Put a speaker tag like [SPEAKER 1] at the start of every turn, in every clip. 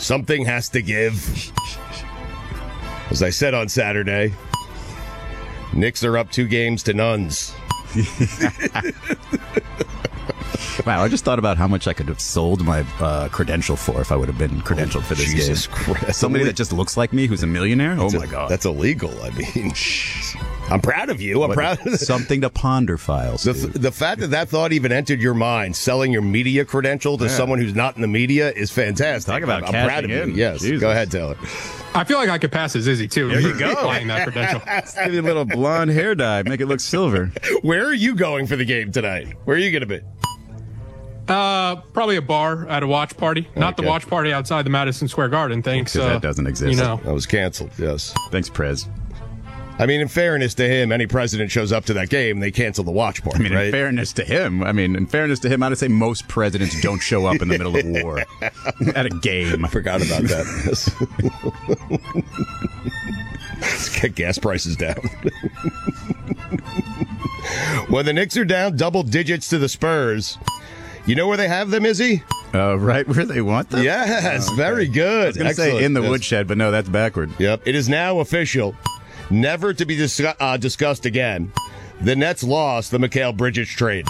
[SPEAKER 1] Something has to give. As I said on Saturday, Knicks are up 2 games to nones.
[SPEAKER 2] Wow, I just thought about how much I could have sold my credential for if I would have been credentialed for this
[SPEAKER 1] Jesus
[SPEAKER 2] game.
[SPEAKER 1] Christ.
[SPEAKER 2] Somebody that just looks like me who's a millionaire? Oh, my God.
[SPEAKER 1] That's illegal. I mean, I'm proud of you. I'm proud of
[SPEAKER 2] something to ponder, Files.
[SPEAKER 1] The fact that thought even entered your mind, selling your media credential to someone who's not in the media, is fantastic.
[SPEAKER 2] Talk about
[SPEAKER 1] I'm proud of you. Yes.
[SPEAKER 2] Jesus.
[SPEAKER 1] Go ahead, Taylor.
[SPEAKER 3] I feel like I could pass as Izzy, too.
[SPEAKER 2] There you go.
[SPEAKER 3] Applying that credential.
[SPEAKER 2] Give you a little blonde hair dye. Make it look silver.
[SPEAKER 1] Where are you going for the game tonight? Where are you going to be?
[SPEAKER 3] Probably a bar at a watch party. Not the watch party outside the Madison Square Garden. Thanks.
[SPEAKER 2] That doesn't exist.
[SPEAKER 3] You know.
[SPEAKER 1] That was canceled, yes.
[SPEAKER 2] Thanks, Prez.
[SPEAKER 1] I mean, in fairness to him, any president shows up to that game, they cancel the watch party, right?
[SPEAKER 2] In fairness to him, I'd say most presidents don't show up in the middle of war at a game.
[SPEAKER 1] I forgot about that. Let's get gas prices down. When the Knicks are down double digits to the Spurs, you know where they have them, Izzy?
[SPEAKER 2] Right where they want them?
[SPEAKER 1] Yes, very good.
[SPEAKER 2] I was going to say in the woodshed, but no, that's backward.
[SPEAKER 1] Yep, it is now official. Never to be discussed again. The Nets lost the Mikal Bridges trade.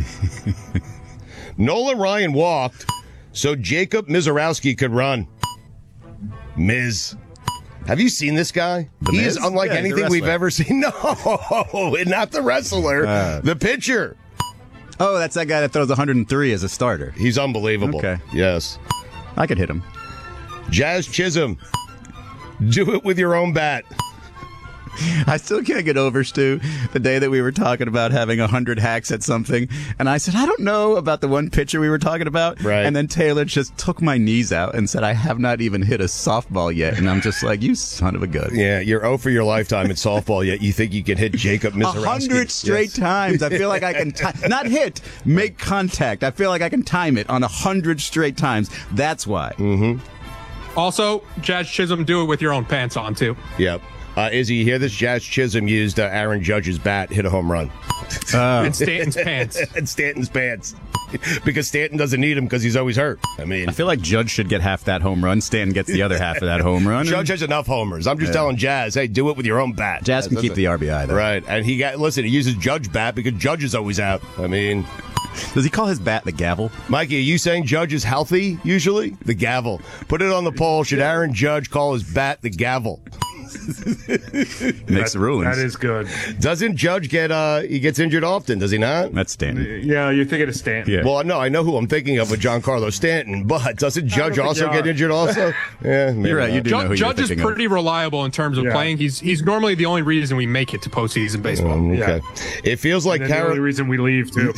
[SPEAKER 1] Nolan Ryan walked so Jacob Mizorowski could run. Miz. Have you seen this guy? He is unlike anything we've ever seen. No, not the wrestler. The pitcher.
[SPEAKER 2] Oh, that's that guy that throws 103 as a starter.
[SPEAKER 1] He's unbelievable.
[SPEAKER 2] Okay.
[SPEAKER 1] Yes.
[SPEAKER 2] I could hit him.
[SPEAKER 1] Jazz Chisholm. Do it with your own bat.
[SPEAKER 2] I still can't get over, Stu, the day that we were talking about having 100 hacks at something. And I said, I don't know about the one pitcher we were talking about.
[SPEAKER 1] Right.
[SPEAKER 2] And then Taylor just took my knees out and said, I have not even hit a softball yet. And I'm just like, you son of a gun.
[SPEAKER 1] Yeah, you're 0 for your lifetime in softball, yet you think you can hit Jacob Mizorowski.
[SPEAKER 2] 100 straight times. I feel like I can not hit, make contact. I feel like I can time it on 100 straight times. That's why.
[SPEAKER 1] Mm-hmm.
[SPEAKER 3] Also, Jazz Chisholm, do it with your own pants on, too.
[SPEAKER 1] Yep. Izzy, you hear this? Jazz Chisholm used Aaron Judge's bat, hit a home run.
[SPEAKER 3] And Stanton's pants.
[SPEAKER 1] And Stanton's pants. Because Stanton doesn't need him because he's always hurt. I mean,
[SPEAKER 2] I feel like Judge should get half that home run. Stanton gets the other half of that home run.
[SPEAKER 1] Judge has enough homers. I'm just telling Jazz, hey, do it with your own bat.
[SPEAKER 2] Jazz can keep the RBI, though.
[SPEAKER 1] Right. And he uses Judge bat because Judge is always out. I mean,
[SPEAKER 2] does he call his bat the gavel?
[SPEAKER 1] Mikey, are you saying Judge is healthy usually? The gavel. Put it on the poll. Should Aaron Judge call his bat the gavel?
[SPEAKER 2] Makes the rulings.
[SPEAKER 4] That is good.
[SPEAKER 1] Doesn't Judge he gets injured often, does he not?
[SPEAKER 2] That's Stanton.
[SPEAKER 4] Yeah, you're thinking of Stanton.
[SPEAKER 2] Yeah.
[SPEAKER 1] Well, no, I know who I'm thinking of with Giancarlo Stanton, but doesn't Judge also get injured also? Yeah,
[SPEAKER 2] you're right. You do know who
[SPEAKER 3] Judge
[SPEAKER 2] you're
[SPEAKER 3] is
[SPEAKER 2] thinking
[SPEAKER 3] pretty reliable in terms of playing. He's normally the only reason we make it to postseason baseball.
[SPEAKER 1] Okay. It feels like
[SPEAKER 4] the only reason we leave, too.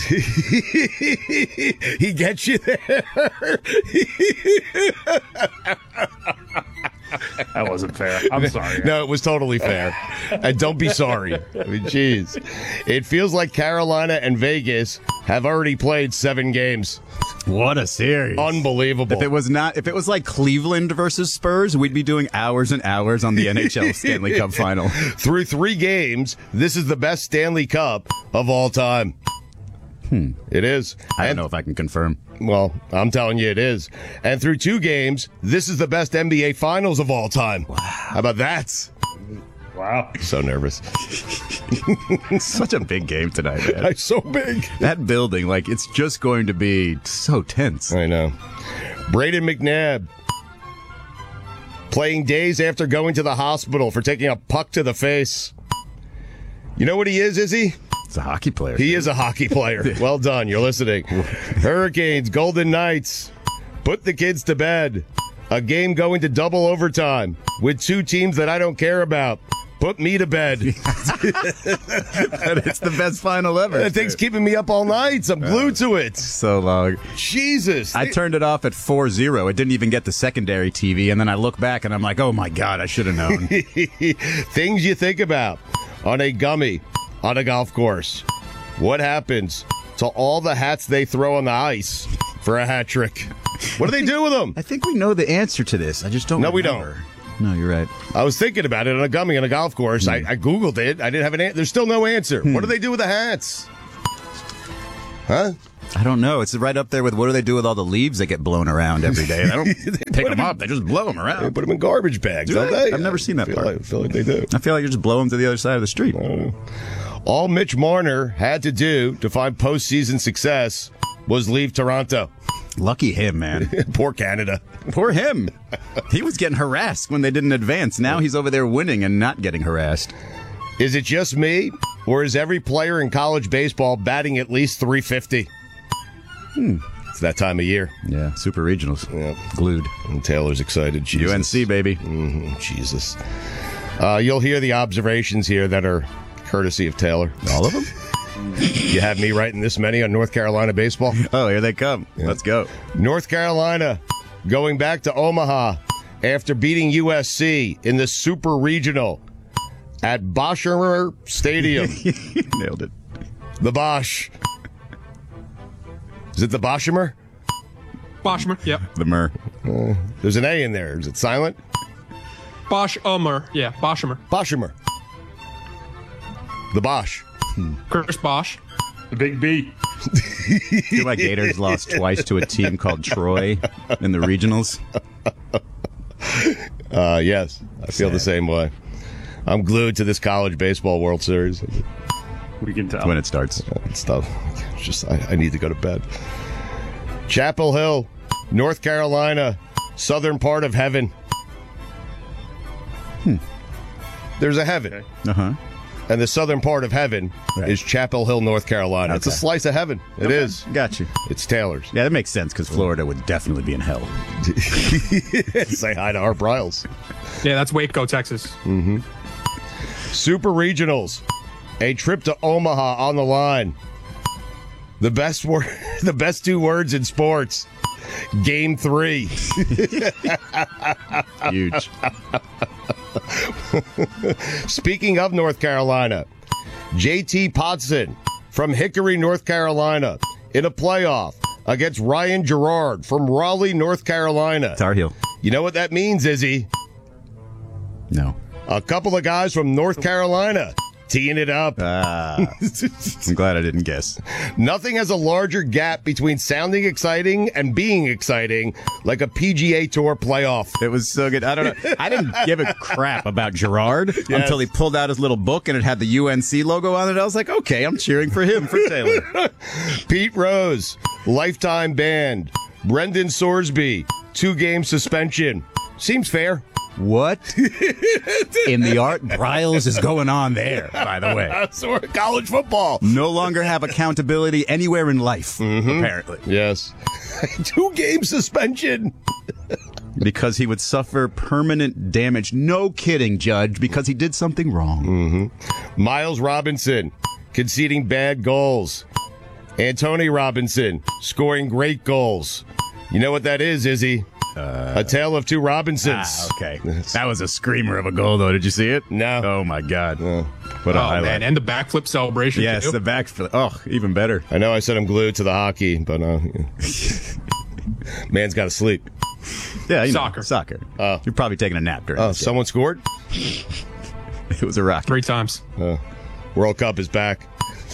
[SPEAKER 1] He gets you there.
[SPEAKER 4] That wasn't fair. I'm sorry.
[SPEAKER 1] No, it was totally fair. And don't be sorry. I mean, jeez. It feels like Carolina and Vegas have already played 7 games.
[SPEAKER 2] What a series.
[SPEAKER 1] Unbelievable.
[SPEAKER 2] If it was like Cleveland versus Spurs, we'd be doing hours and hours on the NHL Stanley Cup final.
[SPEAKER 1] Through 3 games, this is the best Stanley Cup of all time. It is.
[SPEAKER 2] I don't know if I can confirm.
[SPEAKER 1] Well, I'm telling you it is. And through 2 games, this is the best NBA Finals of all time. Wow. How about that?
[SPEAKER 4] Wow.
[SPEAKER 1] So nervous.
[SPEAKER 2] Such a big game tonight, man.
[SPEAKER 1] It's so big.
[SPEAKER 2] That building, it's just going to be so tense.
[SPEAKER 1] I know. Braden McNabb playing days after going to the hospital for taking a puck to the face. You know what he is he?
[SPEAKER 2] He's a hockey player.
[SPEAKER 1] He is a hockey player. Well done. You're listening. Hurricanes, Golden Knights. Put the kids to bed. A game going to double overtime with 2 teams that I don't care about. Put me to bed.
[SPEAKER 2] It's the best final ever.
[SPEAKER 1] That thing's keeping me up all night. I'm glued to it.
[SPEAKER 2] So long.
[SPEAKER 1] Jesus.
[SPEAKER 2] I turned it off at 4-0. It didn't even get the secondary TV. And then I look back and I'm like, oh my God, I should have known.
[SPEAKER 1] Things you think about on a gummy on a golf course. What happens to all the hats they throw on the ice for a hat trick? What do they do with them?
[SPEAKER 2] I think we know the answer to this. I just don't remember.
[SPEAKER 1] We don't.
[SPEAKER 2] No, you're right.
[SPEAKER 1] I was thinking about it on a gummy on a golf course. I Googled it. I didn't have an answer. There's still no answer. What do they do with the hats? Huh?
[SPEAKER 2] I don't know. It's right up there with what do they do with all the leaves that get blown around every day? They don't pick them up. They just blow them around.
[SPEAKER 1] They put them in garbage bags,
[SPEAKER 2] Do
[SPEAKER 1] don't
[SPEAKER 2] they?
[SPEAKER 1] they?
[SPEAKER 2] I've never seen that part.
[SPEAKER 1] I feel like they do.
[SPEAKER 2] I feel like you just blow them to the other side of the street.
[SPEAKER 1] All Mitch Marner had to do to find postseason success was leave Toronto.
[SPEAKER 2] Lucky him, man.
[SPEAKER 1] Poor Canada.
[SPEAKER 2] Poor him. He was getting harassed when they didn't advance. Now he's over there winning and not getting harassed.
[SPEAKER 1] Is it just me, or is every player in college baseball batting at least 350? It's that time of year.
[SPEAKER 2] Yeah, super regionals.
[SPEAKER 1] Yeah.
[SPEAKER 2] Glued.
[SPEAKER 1] And Taylor's excited. Jesus.
[SPEAKER 2] UNC, baby.
[SPEAKER 1] Jesus. You'll hear the observations here that are courtesy of Taylor.
[SPEAKER 2] All of them?
[SPEAKER 1] You have me writing this many on North Carolina baseball?
[SPEAKER 2] Oh, here they come. Yeah. Let's go.
[SPEAKER 1] North Carolina going back to Omaha after beating USC in the Super Regional at Boshamer Stadium.
[SPEAKER 2] Nailed it.
[SPEAKER 1] The Bosch. Is it the Boshamer?
[SPEAKER 3] Boschmer, yep.
[SPEAKER 2] The Mur.
[SPEAKER 1] There's an A in there. Is it silent?
[SPEAKER 3] Boschumer, yeah, Boschumer.
[SPEAKER 1] Boshamer. The Bosch.
[SPEAKER 3] Chris Bosch.
[SPEAKER 4] The Big B.
[SPEAKER 2] I feel like Gators lost twice to a team called Troy in the regionals.
[SPEAKER 1] Yes, I feel the same way. I'm glued to this college baseball World Series.
[SPEAKER 4] We can tell.
[SPEAKER 2] When it starts.
[SPEAKER 1] It's tough. It's just I need to go to bed. Chapel Hill, North Carolina, southern part of heaven. There's a heaven.
[SPEAKER 4] Okay.
[SPEAKER 2] Uh-huh.
[SPEAKER 1] And the southern part of heaven is Chapel Hill, North Carolina. It's a slice of heaven. It is.
[SPEAKER 2] Got you.
[SPEAKER 1] It's Taylor's.
[SPEAKER 2] Yeah, that makes sense because Florida would definitely be in hell.
[SPEAKER 1] Say hi to Art Briles.
[SPEAKER 3] Yeah, that's Waco, Texas.
[SPEAKER 1] Super Regionals. A trip to Omaha on the line. The best word, the best two words in sports. Game 3.
[SPEAKER 2] Huge.
[SPEAKER 1] Speaking of North Carolina, JT Potson from Hickory, North Carolina, in a playoff against Ryan Gerard from Raleigh, North Carolina.
[SPEAKER 2] Tar Heel.
[SPEAKER 1] You know what that means, Izzy?
[SPEAKER 2] No.
[SPEAKER 1] A couple of guys from North Carolina teeing it up.
[SPEAKER 2] I'm glad I didn't guess.
[SPEAKER 1] Nothing has a larger gap between sounding exciting and being exciting like a PGA Tour playoff.
[SPEAKER 2] It was so good. I don't know. I didn't give a crap about Gerard until he pulled out his little book and it had the UNC logo on it. I was like, okay, I'm cheering for him, for Taylor.
[SPEAKER 1] Pete Rose, lifetime ban. Brendan Sorsby, 2-game suspension. Seems fair.
[SPEAKER 2] What in the Art Briles is going on there, by the way?
[SPEAKER 1] So college football.
[SPEAKER 2] No longer have accountability anywhere in life, apparently.
[SPEAKER 1] Yes. 2-game suspension.
[SPEAKER 2] Because he would suffer permanent damage. No kidding, Judge, because he did something wrong.
[SPEAKER 1] Miles Robinson, conceding bad goals. Anthony Robinson, scoring great goals. You know what that is, Izzy? A tale of two Robinsons.
[SPEAKER 2] Okay. That was a screamer of a goal, though. Did you see it?
[SPEAKER 1] No.
[SPEAKER 2] Oh, my God. What a highlight.
[SPEAKER 3] Man, and the backflip celebration.
[SPEAKER 2] Yes,
[SPEAKER 3] too.
[SPEAKER 2] the backflip. Oh, even better.
[SPEAKER 1] I know I said I'm glued to the hockey, but man's got to sleep.
[SPEAKER 2] Yeah,
[SPEAKER 3] Soccer.
[SPEAKER 2] Oh. You're probably taking a nap during this game.
[SPEAKER 1] Someone scored?
[SPEAKER 2] It was a rocket.
[SPEAKER 3] 3 times.
[SPEAKER 1] World Cup is back.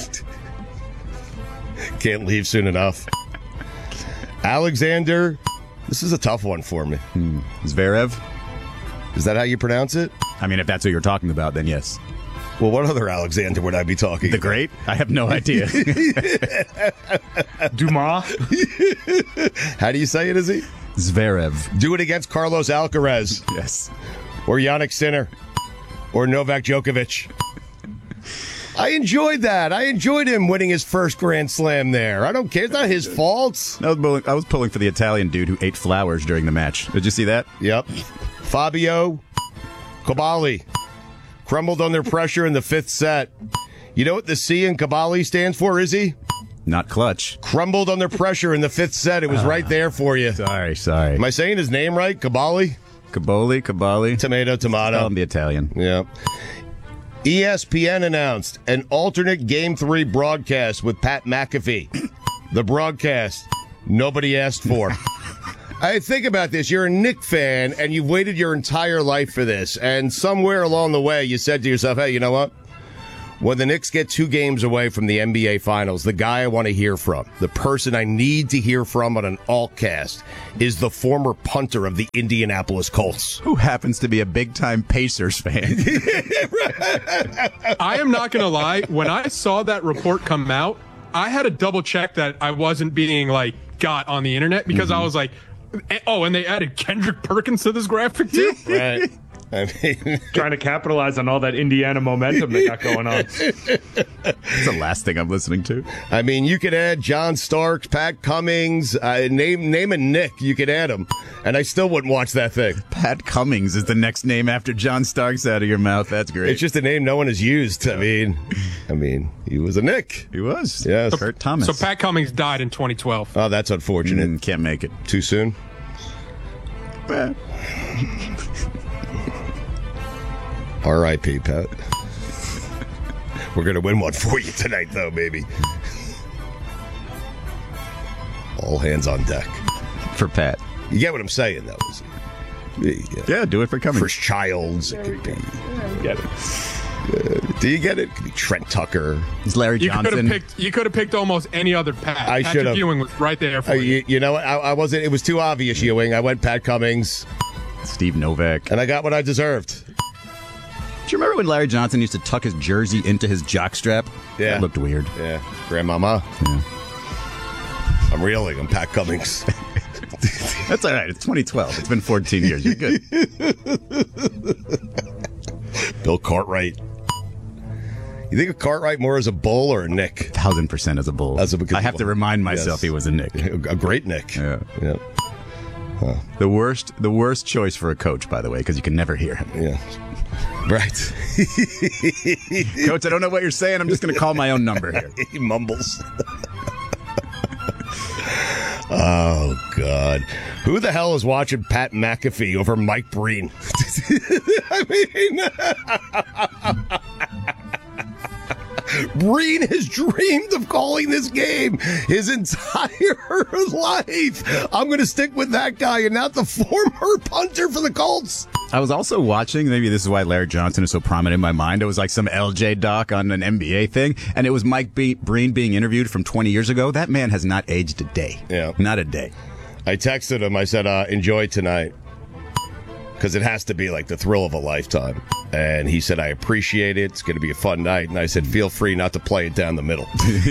[SPEAKER 1] Can't leave soon enough. Alexander, this is a tough one for me.
[SPEAKER 2] Zverev?
[SPEAKER 1] Is that how you pronounce it?
[SPEAKER 2] I mean, if that's what you're talking about, then yes.
[SPEAKER 1] Well, what other Alexander would I be talking
[SPEAKER 2] The
[SPEAKER 1] about?
[SPEAKER 2] Great? I have no idea.
[SPEAKER 4] Dumas.
[SPEAKER 1] How do you say it, Izzy?
[SPEAKER 2] Zverev.
[SPEAKER 1] Do it against Carlos Alcaraz
[SPEAKER 2] Yes.
[SPEAKER 1] or Yannick Sinner or Novak Djokovic. I enjoyed that. I enjoyed him winning his first Grand Slam there. I don't care. It's not his fault.
[SPEAKER 2] I was pulling for the Italian dude who ate flowers during the match. Did you see that?
[SPEAKER 1] Yep. Fabio Cabali crumbled under pressure in the 5th set. You know what the C in Cabali stands for, Izzy?
[SPEAKER 2] Not clutch.
[SPEAKER 1] Crumbled under pressure in the 5th set. It was right there for you.
[SPEAKER 2] Sorry.
[SPEAKER 1] Am I saying his name right? Cabali?
[SPEAKER 2] Cabali.
[SPEAKER 1] Tomato.
[SPEAKER 2] Call him the Italian.
[SPEAKER 1] Yeah. ESPN announced an alternate Game 3 broadcast with Pat McAfee. The broadcast nobody asked for. I think about this. You're a Knick fan, and you've waited your entire life for this. And somewhere along the way, you said to yourself, hey, you know what? When the Knicks get 2 games away from the NBA Finals, the guy I want to hear from, the person I need to hear from on an alt-cast, is the former punter of the Indianapolis Colts.
[SPEAKER 2] Who happens to be a big-time Pacers fan.
[SPEAKER 3] I am not going to lie. When I saw that report come out, I had to double-check that I wasn't being, got on the internet, because I was like, oh, and they added Kendrick Perkins to this graphic, too?
[SPEAKER 1] Right. I mean,
[SPEAKER 4] trying to capitalize on all that Indiana momentum they got going on.
[SPEAKER 2] That's the last thing I'm listening to.
[SPEAKER 1] I mean, you could add John Starks, Pat Cummings, name a Nick, you could add him, and I still wouldn't watch that thing.
[SPEAKER 2] Pat Cummings is the next name after John Starks out of your mouth. That's great.
[SPEAKER 1] It's just a name no one has used. I mean, he was a Nick.
[SPEAKER 2] He was.
[SPEAKER 1] Yes.
[SPEAKER 2] Kurt Thomas.
[SPEAKER 3] So Pat Cummings died in 2012.
[SPEAKER 1] Oh, that's unfortunate.
[SPEAKER 2] Can't make it.
[SPEAKER 1] Too soon? R.I.P. Pat. We're going to win one for you tonight, though, baby. All hands on deck.
[SPEAKER 2] For Pat.
[SPEAKER 1] You get what I'm saying, though.
[SPEAKER 2] Yeah, do it for Cummings.
[SPEAKER 1] First Childs. It could be.
[SPEAKER 4] Get it.
[SPEAKER 1] Do you get it? It could be Trent Tucker.
[SPEAKER 2] It's Larry Johnson.
[SPEAKER 3] You could have picked almost any other Pat.
[SPEAKER 1] I should have.
[SPEAKER 3] Patrick Ewing was right there for you.
[SPEAKER 1] You know, I wasn't. It was too obvious, Ewing. I went Pat Cummings.
[SPEAKER 2] Steve Novak.
[SPEAKER 1] And I got what I deserved.
[SPEAKER 2] Do you remember when Larry Johnson used to tuck his jersey into his jockstrap?
[SPEAKER 1] Yeah.
[SPEAKER 2] That looked weird.
[SPEAKER 1] Yeah. Grandmama.
[SPEAKER 2] Yeah.
[SPEAKER 1] I'm reeling. I'm Pat Cummings.
[SPEAKER 2] That's all right. It's 2012. It's been 14 years. You're good.
[SPEAKER 1] Bill Cartwright. You think of Cartwright more as a bull or a Nick?
[SPEAKER 2] 1,000% as a bull. I have to remind myself he was a Nick.
[SPEAKER 1] A great Nick.
[SPEAKER 2] Yeah.
[SPEAKER 1] Huh.
[SPEAKER 2] The worst choice for a coach, by the way, because you can never hear him.
[SPEAKER 1] Yeah. Right.
[SPEAKER 2] Coach, I don't know what you're saying. I'm just going to call my own number here.
[SPEAKER 1] He mumbles. Oh, God. Who the hell is watching Pat McAfee over Mike Breen? Breen has dreamed of calling this game his entire life. I'm going to stick with that guy and not the former punter for the Colts.
[SPEAKER 2] I was also watching, maybe this is why Larry Johnson is so prominent in my mind. It was like some LJ doc on an NBA thing, and it was Mike Breen being interviewed from 20 years ago. That man has not aged a day.
[SPEAKER 1] Yeah.
[SPEAKER 2] Not a day.
[SPEAKER 1] I texted him. I said, enjoy tonight. Because it has to be like the thrill of a lifetime. And he said, I appreciate it. It's going to be a fun night. And I said, feel free not to play it down the middle.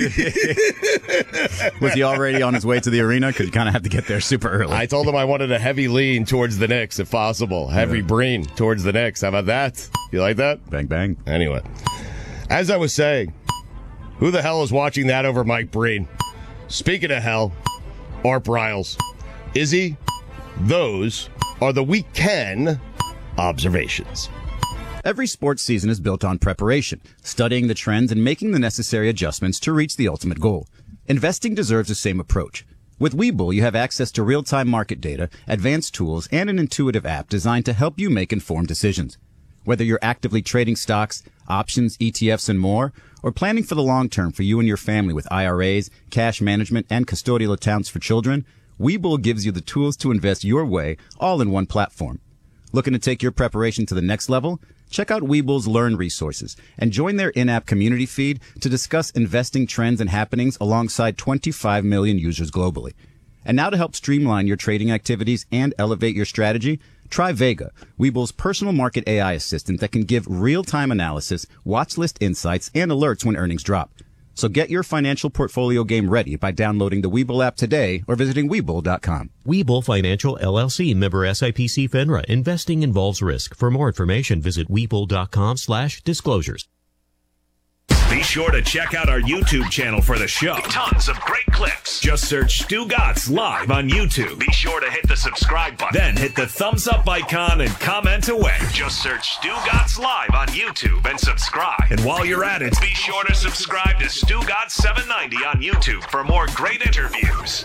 [SPEAKER 2] Was he already on his way to the arena? Because you kind of have to get there super early.
[SPEAKER 1] I told him I wanted a heavy lean towards the Knicks, if possible. Heavy Breen towards the Knicks. How about that? You like that?
[SPEAKER 2] Bang, bang.
[SPEAKER 1] Anyway, as I was saying, who the hell is watching that over Mike Breen? Speaking of hell, Art Briles. Izzy, those are the weekend observations.
[SPEAKER 2] Every sports season is built on preparation, studying the trends and making the necessary adjustments to reach the ultimate goal. Investing deserves the same approach. With Webull, you have access to real-time market data, advanced tools, and an intuitive app designed to help you make informed decisions. Whether you're actively trading stocks, options, ETFs, and more, or planning for the long term for you and your family with IRAs, cash management, and custodial accounts for children, Webull gives you the tools to invest your way, all in one platform. Looking to take your preparation to the next level? Check out Webull's Learn resources and join their in-app community feed to discuss investing trends and happenings alongside 25 million users globally. And now to help streamline your trading activities and elevate your strategy, try Vega, Webull's personal market AI assistant that can give real-time analysis, watch list insights, and alerts when earnings drop. So get your financial portfolio game ready by downloading the Webull app today or visiting Webull.com.
[SPEAKER 5] Webull Financial LLC, member SIPC FINRA. Investing involves risk. For more information, visit Webull.com/disclosures.
[SPEAKER 6] Be sure to check out our YouTube channel for the show. Tons of great clips. Just search Stu Gatz Live on YouTube. Be sure to hit the subscribe button. Then hit the thumbs up icon and comment away. Just search Stu Gatz Live on YouTube and subscribe. And while you're at it, be sure to subscribe to Stu Gatz 790 on YouTube for more great interviews.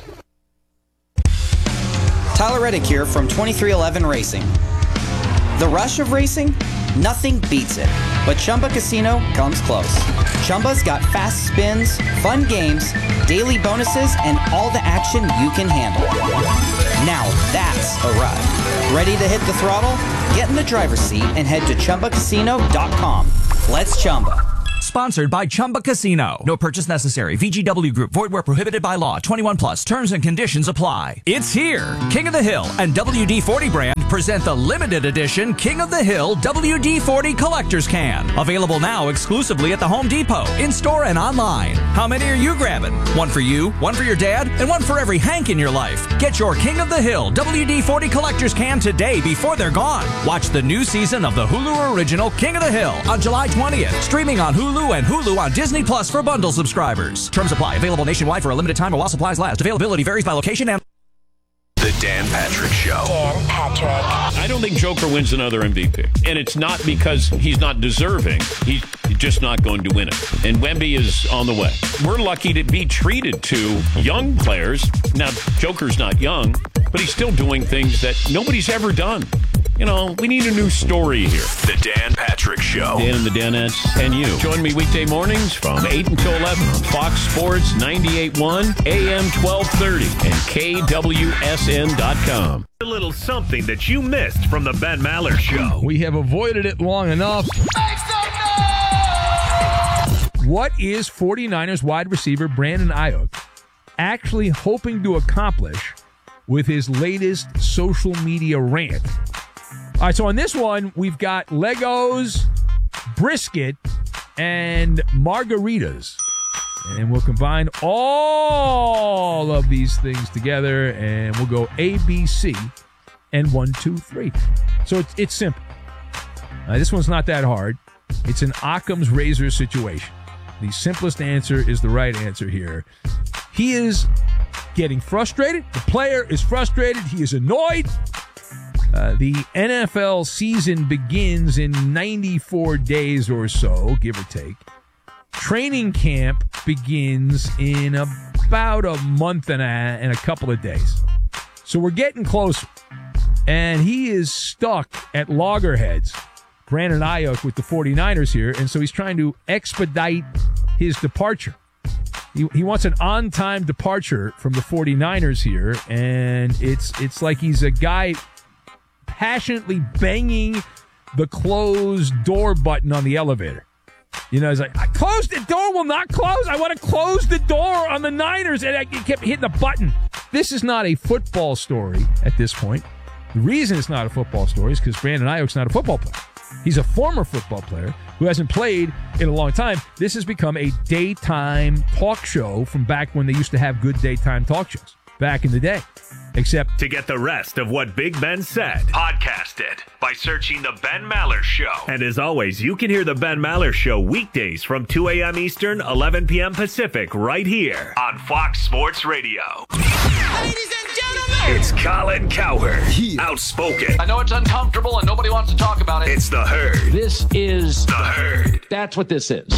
[SPEAKER 7] Tyler Reddick here from 2311 Racing. The rush of racing? Nothing beats it. But Chumba Casino comes close. Chumba's got fast spins, fun games, daily bonuses, and all the action you can handle. Now that's a ride. Ready to hit the throttle? Get in the driver's seat and head to ChumbaCasino.com. Let's Chumba.
[SPEAKER 8] Sponsored by Chumba Casino. No purchase necessary. VGW Group. Void where prohibited by law. 21 plus. Terms and conditions apply. It's here. King of the Hill and WD-40 brand present the limited edition King of the Hill WD-40 Collector's Can. Available now exclusively at the Home Depot, in-store and online. How many are you grabbing? One for you, one for your dad, and one for every Hank in your life. Get your King of the Hill WD-40 Collector's Can today before they're gone. Watch the new season of the Hulu original King of the Hill on July 20th. Streaming on Hulu and Hulu on Disney Plus for bundle subscribers. Terms apply. Available nationwide for a limited time while supplies last. Availability varies by location and...
[SPEAKER 6] The Dan Patrick Show.
[SPEAKER 9] Dan Patrick.
[SPEAKER 10] I don't think Joker wins another MVP. And it's not because he's not deserving. He's just not going to win it. And Wemby is on the way. We're lucky to be treated to young players. Now, Joker's not young, but he's still doing things that nobody's ever done. You know, we need a new story here.
[SPEAKER 6] The Dan Patrick Show.
[SPEAKER 10] Dan and the Danettes and you. Join me weekday mornings from 8 until 11 on Fox Sports 98.1, AM 1230, and KWSN.com.
[SPEAKER 6] A little something that you missed from the Ben Maller Show.
[SPEAKER 11] We have avoided it long enough. What is 49ers wide receiver Brandon Ayuk actually hoping to accomplish with his latest social media rant? All right, so on this one, we've got Legos, brisket, and margaritas. And we'll combine all of these things together, and we'll go A, B, C, and 1, 2, 3. So it's simple. This one's not that hard. It's an Occam's razor situation. The simplest answer is the right answer here. He is getting frustrated. The player is frustrated. He is annoyed. The NFL season begins in 94 days or so, give or take. Training camp begins in about a month and a couple of days. So we're getting closer. And he is stuck at loggerheads, Brandon Ayuk with the 49ers here, and so he's trying to expedite his departure. He wants an on-time departure from the 49ers here, and it's like he's a guy passionately banging the closed door button on the elevator. You know, he's like, I closed the door, will not close. I want to close the door on the Niners, and he kept hitting the button. This is not a football story at this point. The reason it's not a football story is because Brandon Ayuk's not a football player. He's a former football player who hasn't played in a long time. This has become a daytime talk show from back when they used to have good daytime talk shows back in the day. Except
[SPEAKER 6] to get the rest of what Big Ben said, podcast it by searching The Ben Maller Show. And as always, you can hear The Ben Maller Show weekdays from 2 a.m. Eastern, 11 p.m. Pacific, right here on Fox Sports Radio.
[SPEAKER 12] Ladies and gentlemen,
[SPEAKER 6] it's Colin Cowherd, outspoken.
[SPEAKER 13] I know it's uncomfortable and nobody wants to talk about it.
[SPEAKER 6] It's The Herd.
[SPEAKER 13] This is
[SPEAKER 6] The Herd.
[SPEAKER 13] That's what this is.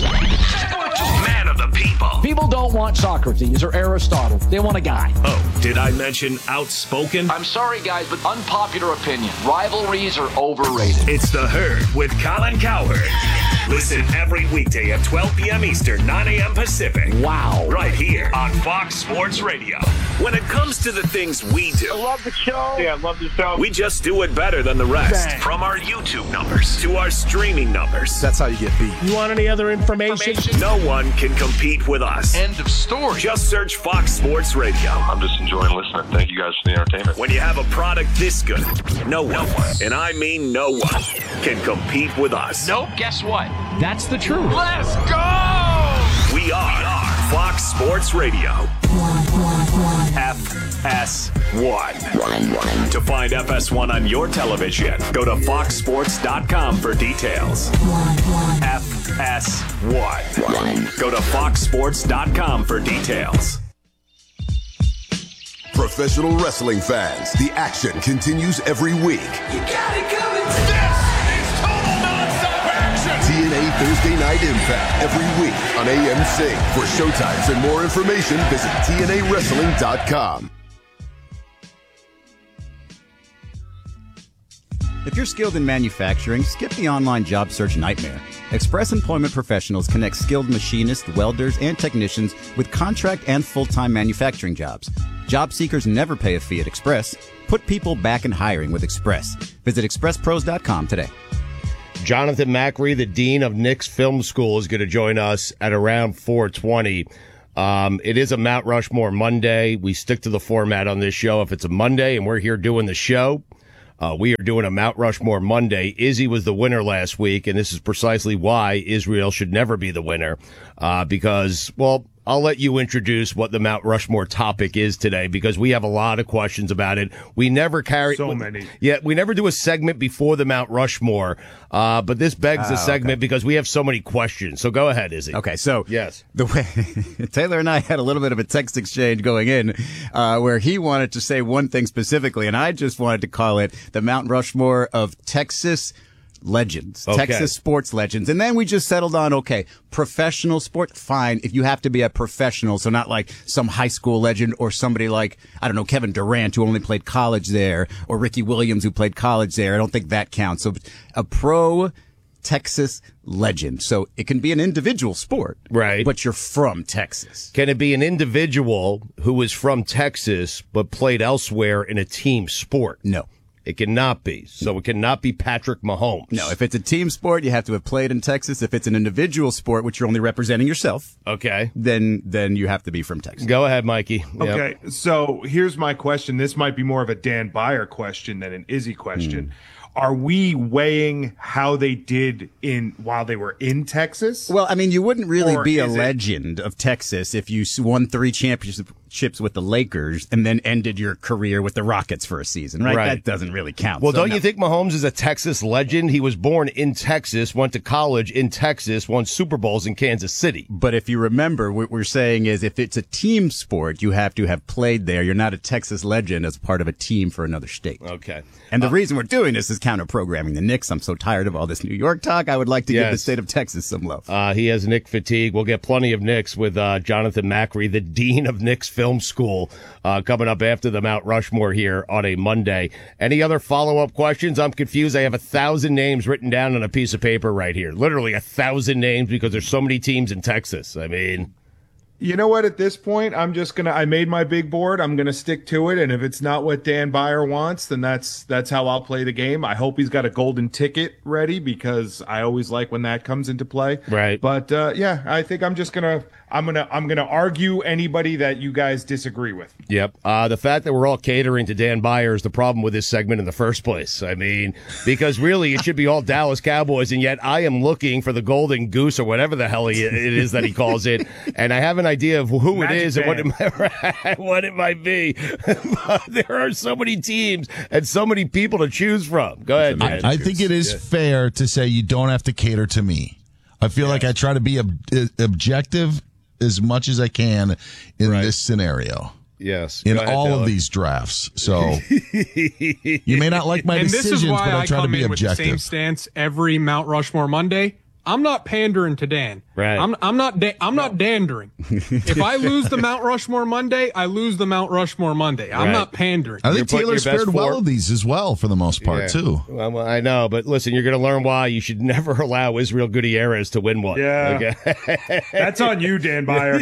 [SPEAKER 6] Man of the people.
[SPEAKER 13] People don't want Socrates or Aristotle. They want a guy.
[SPEAKER 6] Oh, did I mention outspoken?
[SPEAKER 13] I'm sorry, guys, but unpopular opinion. Rivalries are overrated.
[SPEAKER 6] It's The Herd with Colin Cowherd. Listen every weekday at 12 p.m. Eastern, 9 a.m. Pacific.
[SPEAKER 13] Wow.
[SPEAKER 6] Right here on Fox Sports Radio. When it comes to the things we do,
[SPEAKER 14] I love the show. Yeah, I love the show.
[SPEAKER 6] We just do it better than the rest.
[SPEAKER 14] Bang.
[SPEAKER 6] From our YouTube numbers to our streaming numbers.
[SPEAKER 15] That's how you get beat.
[SPEAKER 14] You want any other information?
[SPEAKER 6] No one can compete with us.
[SPEAKER 13] End of story.
[SPEAKER 6] Just search Fox Sports Radio.
[SPEAKER 16] I'm just enjoying listening. Thank you guys for the entertainment.
[SPEAKER 6] When you have a product this good, no one, and I mean no one, can compete with us.
[SPEAKER 13] Nope. Guess what? That's the truth.
[SPEAKER 6] Let's go! We are Fox Sports Radio. FS1. To find FS1 on your television, go to foxsports.com for details. FS1. Go to foxsports.com for details.
[SPEAKER 17] Professional wrestling fans, the action continues every week.
[SPEAKER 12] You got it coming. This is total non-stop action.
[SPEAKER 17] TNA Thursday Night Impact every week on AMC. For showtimes and more information, visit TNAWrestling.com.
[SPEAKER 2] If you're skilled in manufacturing, skip the online job search nightmare. Express Employment Professionals connect skilled machinists, welders, and technicians with contract and full-time manufacturing jobs. Job seekers never pay a fee at Express. Put people back in hiring with Express. Visit expresspros.com today.
[SPEAKER 1] Jonathan Macri, the dean of Knicks Film School, is going to join us at around 4:20. It is a Mount Rushmore Monday. We stick to the format on this show. If it's a Monday and we're here doing the show, we are doing a Mount Rushmore Monday. Izzy was the winner last week, and this is precisely why Israel should never be the winner. Because, well, I'll let you introduce what the Mount Rushmore topic is today, because we have a lot of questions about it. We never carry
[SPEAKER 4] so many.
[SPEAKER 1] Yeah, we never do a segment before the Mount Rushmore. But this begs the segment because we have so many questions. So go ahead, Izzy.
[SPEAKER 2] Okay, so
[SPEAKER 1] yes,
[SPEAKER 2] the way Taylor and I had a little bit of a text exchange going in, where he wanted to say one thing specifically, and I just wanted to call it the Mount Rushmore of Texas legends,
[SPEAKER 1] Okay.
[SPEAKER 2] Texas sports legends. And then we just settled on, okay, professional sport, fine, if you have to be a professional, so not like some high school legend or somebody like, I don't know, Kevin Durant, who only played college there, or Ricky Williams, who played college there. I don't think that counts. So a pro Texas legend. So it can be an individual sport,
[SPEAKER 1] right?
[SPEAKER 2] But you're from Texas.
[SPEAKER 1] Can it be an individual who is from Texas but played elsewhere in a team sport?
[SPEAKER 2] No.
[SPEAKER 1] It cannot be. So it cannot be Patrick Mahomes.
[SPEAKER 2] No, if it's a team sport, you have to have played in Texas. If it's an individual sport, which you're only representing yourself,
[SPEAKER 1] okay,
[SPEAKER 2] then you have to be from Texas.
[SPEAKER 1] Go ahead, Mikey.
[SPEAKER 4] Okay, so here's my question. This might be more of a Dan Byer question than an Izzy question. Are we weighing how they did while they were in Texas?
[SPEAKER 2] Well, I mean, you wouldn't really
[SPEAKER 4] Or
[SPEAKER 2] be a
[SPEAKER 4] is it-
[SPEAKER 2] legend of Texas if you won 3 championships with the Lakers and then ended your career with the Rockets for a season, right?
[SPEAKER 1] Right.
[SPEAKER 2] That doesn't really count.
[SPEAKER 1] Well,
[SPEAKER 2] So,
[SPEAKER 1] don't
[SPEAKER 2] no.
[SPEAKER 1] you think Mahomes is a Texas legend? He was born in Texas, went to college in Texas, won Super Bowls in Kansas City.
[SPEAKER 2] But if you remember, what we're saying is if it's a team sport, you have to have played there. You're not a Texas legend as part of a team for another state.
[SPEAKER 1] Okay.
[SPEAKER 2] And the reason we're doing this is counter-programming the Knicks. I'm so tired of all this New York talk. I would like to give the
[SPEAKER 1] Yes.
[SPEAKER 2] state of Texas some love.
[SPEAKER 1] He has Nick fatigue. We'll get plenty of Knicks with Jonathan Macri, the dean of Knicks Film School, coming up after the Mount Rushmore here on a Monday. Any other follow-up questions? I'm confused. I have 1,000 names written down on a piece of paper right here. Literally 1,000 names because there's so many teams in Texas. I mean,
[SPEAKER 4] You know what? At this point, I made my big board. I'm gonna stick to it. And if it's not what Dan Byer wants, then that's how I'll play the game. I hope he's got a golden ticket ready because I always like when that comes into play.
[SPEAKER 1] Right.
[SPEAKER 4] But yeah, I think I'm gonna argue anybody that you guys disagree with.
[SPEAKER 1] Yep. The fact that we're all catering to Dan Byer is the problem with this segment in the first place. I mean, because really it should be all Dallas Cowboys, and yet I am looking for the golden goose or whatever the hell it is that he calls it, and I have an idea of who
[SPEAKER 4] Magic
[SPEAKER 1] it is
[SPEAKER 4] Man.
[SPEAKER 1] and what it might be. But there are so many teams and so many people to choose from. Go ahead, man.
[SPEAKER 9] I think it is fair to say you don't have to cater to me. I feel like I try to be objective as much as I can in this scenario.
[SPEAKER 1] Yes.
[SPEAKER 9] In
[SPEAKER 1] Go ahead,
[SPEAKER 9] all
[SPEAKER 1] Taylor.
[SPEAKER 9] of these drafts. So you may not like my
[SPEAKER 3] And
[SPEAKER 9] decisions,
[SPEAKER 3] this is why
[SPEAKER 9] but I
[SPEAKER 3] I
[SPEAKER 9] try to
[SPEAKER 3] come
[SPEAKER 9] be
[SPEAKER 3] in with the same
[SPEAKER 9] objective.
[SPEAKER 3] stance every Mount Rushmore Monday. I'm not pandering to Dan.
[SPEAKER 1] Right.
[SPEAKER 3] I'm not dandering. If I lose the Mount Rushmore Monday, I lose the Mount Rushmore Monday. I'm
[SPEAKER 1] Right.
[SPEAKER 3] not pandering.
[SPEAKER 9] I think
[SPEAKER 1] You're putting
[SPEAKER 9] Taylor's
[SPEAKER 1] your best
[SPEAKER 9] fared well
[SPEAKER 1] four-
[SPEAKER 9] of these as well for the most part,
[SPEAKER 1] Yeah.
[SPEAKER 9] too.
[SPEAKER 1] Well, I know, but listen, you're going to learn why you should never allow Israel Gutierrez to win one.
[SPEAKER 4] Yeah.
[SPEAKER 1] Okay?
[SPEAKER 4] That's on you, Dan Byer.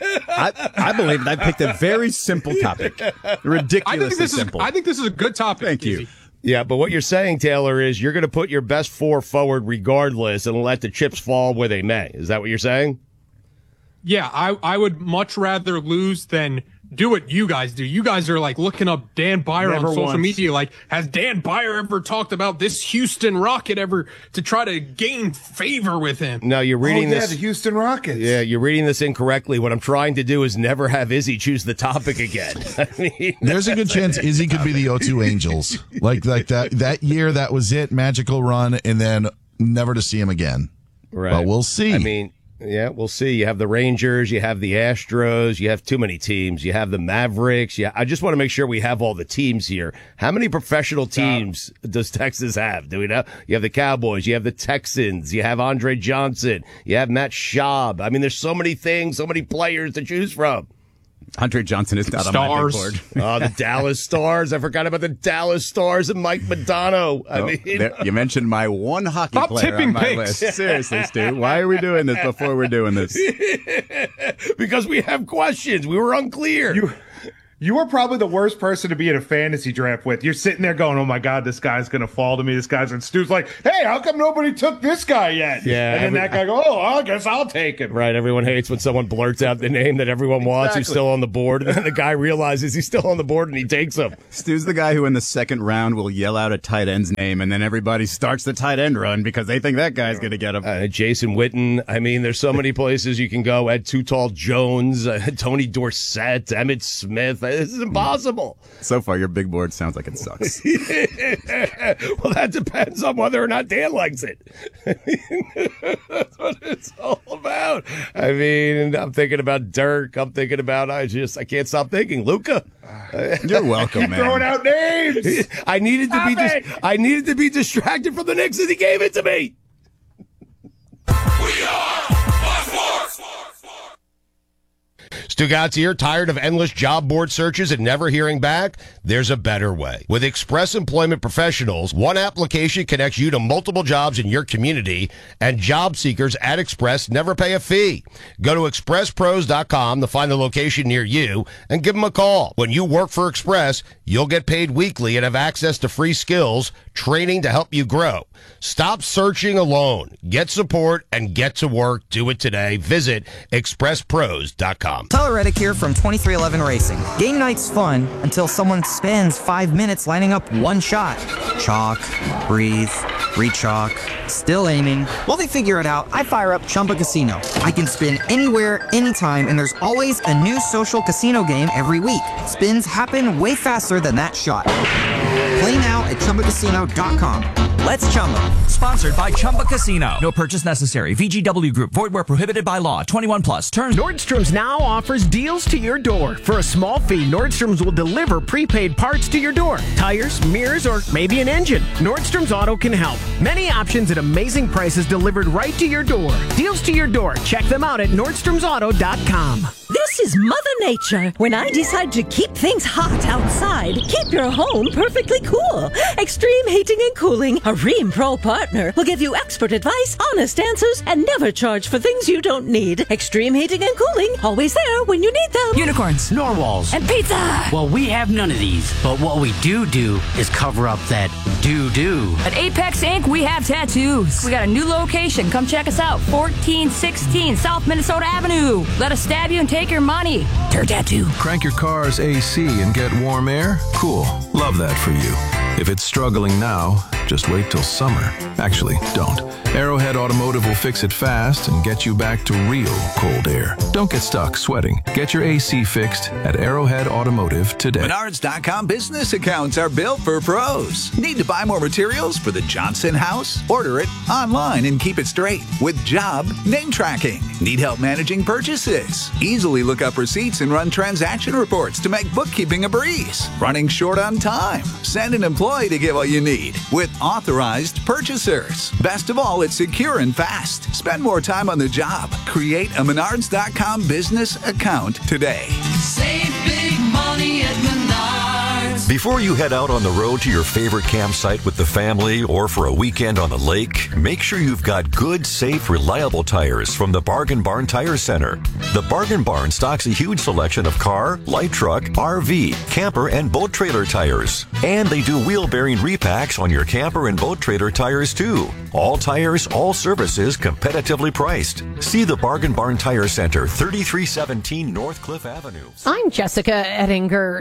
[SPEAKER 2] I believe that I picked a very simple topic. Ridiculously simple.
[SPEAKER 3] I think this is a good topic.
[SPEAKER 2] Thank you.
[SPEAKER 3] Izzy.
[SPEAKER 1] Yeah, but what you're saying, Taylor, is you're going to put your best 4 forward regardless and let the chips fall where they may. Is that what you're saying?
[SPEAKER 3] Yeah, I would much rather lose than do what you guys do. You guys are like looking up Dan Byer
[SPEAKER 4] Never
[SPEAKER 3] on social
[SPEAKER 4] once.
[SPEAKER 3] media. Like, has Dan Byer ever talked about this Houston Rocket ever to try to gain favor with him?
[SPEAKER 1] No, you're reading
[SPEAKER 4] the
[SPEAKER 1] this.
[SPEAKER 4] Houston Rockets.
[SPEAKER 1] Yeah, you're reading this incorrectly. What I'm trying to do is never have Izzy choose the topic again. I mean,
[SPEAKER 9] There's a good chance Izzy could be the O2 Angels. Like that year, that was it. Magical run, and then never to see him again.
[SPEAKER 1] right.
[SPEAKER 9] But we'll see.
[SPEAKER 1] I mean, yeah, we'll see. You have the Rangers, you have the Astros, you have too many teams. You have the Mavericks. Yeah, I just want to make sure we have all the teams here. How many professional teams does Texas have? Do we know? You have the Cowboys, you have the Texans, you have Andre Johnson, you have Matt Schaub. I mean, there's so many things, so many players to choose from.
[SPEAKER 2] Andre Johnson is not on my big board.
[SPEAKER 1] Oh, the Dallas Stars. I forgot about the Dallas Stars and Mike Madonna. I mean,
[SPEAKER 2] You mentioned my one hockey
[SPEAKER 3] Stop
[SPEAKER 2] player
[SPEAKER 3] tipping
[SPEAKER 2] on my
[SPEAKER 3] picks.
[SPEAKER 2] list. Seriously, Stu, why are we doing this before we're doing this?
[SPEAKER 1] because we have questions. We were unclear.
[SPEAKER 4] You are probably the worst person to be in a fantasy draft with. You're sitting there going, oh my God, this guy's going to fall to me. This guy's, and Stu's like, hey, how come nobody took this guy yet?
[SPEAKER 1] Yeah.
[SPEAKER 4] And then that guy goes, oh, I guess I'll take him.
[SPEAKER 1] Right. Everyone hates when someone blurts out the name that everyone wants who's still on the board. And then the guy realizes he's still on the board and he takes him.
[SPEAKER 2] Stu's the guy who in the second round will yell out a tight end's name and then everybody starts the tight end run because they think that guy's going to get him.
[SPEAKER 1] Jason Witten. I mean, there's so many places you can go. Ed Too Tall Jones, Tony Dorsett, Emmitt Smith. This is impossible.
[SPEAKER 2] So far, your big board sounds like it sucks.
[SPEAKER 1] Well, that depends on whether or not Dan likes it. That's what it's all about. I mean, I'm thinking about Dirk. I'm thinking about, I can't stop thinking. Luka.
[SPEAKER 2] You're welcome, man.
[SPEAKER 4] Throwing out names.
[SPEAKER 1] I needed to be distracted from the Knicks and he gave it to me.
[SPEAKER 12] We are Fox Sports.
[SPEAKER 1] Stugatz here, tired of endless job board searches and never hearing back? There's a better way. With Express Employment Professionals, one application connects you to multiple jobs in your community, and job seekers at Express never pay a fee. Go to expresspros.com to find the location near you and give them a call. When you work for Express, you'll get paid weekly and have access to free skills, training to help you grow. Stop searching alone. Get support and get to work. Do it today. Visit expresspros.com.
[SPEAKER 7] Tyler Reddick here from 2311 Racing. Game night's fun until someone spends 5 minutes lining up one shot. Chalk, breathe, re-chalk, still aiming. While they figure it out, I fire up Chumba Casino. I can spin anywhere, anytime, and there's always a new social casino game every week. Spins happen way faster than that shot. Play now at ChumbaCasino.com. Let's Chumba.
[SPEAKER 8] Sponsored by Chumba Casino. No purchase necessary. VGW Group. Void where prohibited by law. 21 plus. Terms.
[SPEAKER 15] Nordstrom's now offers deals to your door. For a small fee, Nordstrom's will deliver prepaid parts to your door. Tires, mirrors, or maybe an engine. Nordstrom's Auto can help. Many options at amazing prices delivered right to your door. Deals to your door. Check them out at NordstromsAuto.com.
[SPEAKER 18] This is Mother Nature. When I decide to keep things hot outside, keep your home perfectly cool. Extreme Heating and Cooling, a Rheem Pro partner, will give you expert advice, honest answers, and never charge for things you don't need. Extreme Heating and Cooling, always there when you need them.
[SPEAKER 19] Unicorns, narwhals,
[SPEAKER 18] and pizza.
[SPEAKER 19] Well, we have none of these, but what we do is cover up that do-do.
[SPEAKER 20] At Apex Inc., we have tattoos. We got a new location. Come check us out. 1416 South Minnesota Avenue. Let us stab you and take your money. Your tattoo.
[SPEAKER 21] Crank your car's AC and get warm air? Cool. Love that for you. If it's struggling now, just wait till summer. Actually, don't. Arrowhead Automotive will fix it fast and get you back to real cold air. Don't get stuck sweating. Get your AC fixed at Arrowhead Automotive today.
[SPEAKER 22] Menards.com business accounts are built for pros. Need to buy more materials for the Johnson house? Order it online and keep it straight with job name tracking. Need help managing purchases? Easily look up receipts and run transaction reports to make bookkeeping a breeze. Running short on time? Send an employee to get what you need with authorized purchasers. Best of all, it's secure and fast. Spend more time on the job. Create a Menards.com business account today.
[SPEAKER 12] Save big money at Menards.
[SPEAKER 23] Before you head out on the road to your favorite campsite with the family or for a weekend on the lake, make sure you've got good, safe, reliable tires from the Bargain Barn Tire Center. The Bargain Barn stocks a huge selection of car, light truck, RV, camper, and boat trailer tires. And they do wheel bearing repacks on your camper and boat trailer tires too. All tires, all services, competitively priced. See the Bargain Barn Tire Center, 3317 North Cliff Avenue.
[SPEAKER 24] I'm Jessica Ettinger,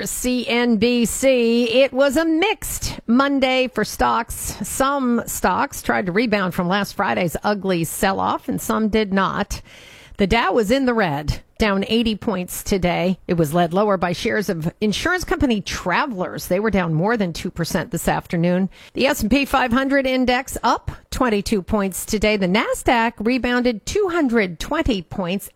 [SPEAKER 24] CNBC. It was a mixed Monday for stocks. Some stocks tried to rebound from last Friday's ugly sell-off, and some did not. The Dow was in the red, down 80 points today. It was led lower by shares of insurance company Travelers. They were down more than 2% this afternoon. The S&P 500 index up 22 points today. The NASDAQ rebounded 220 points,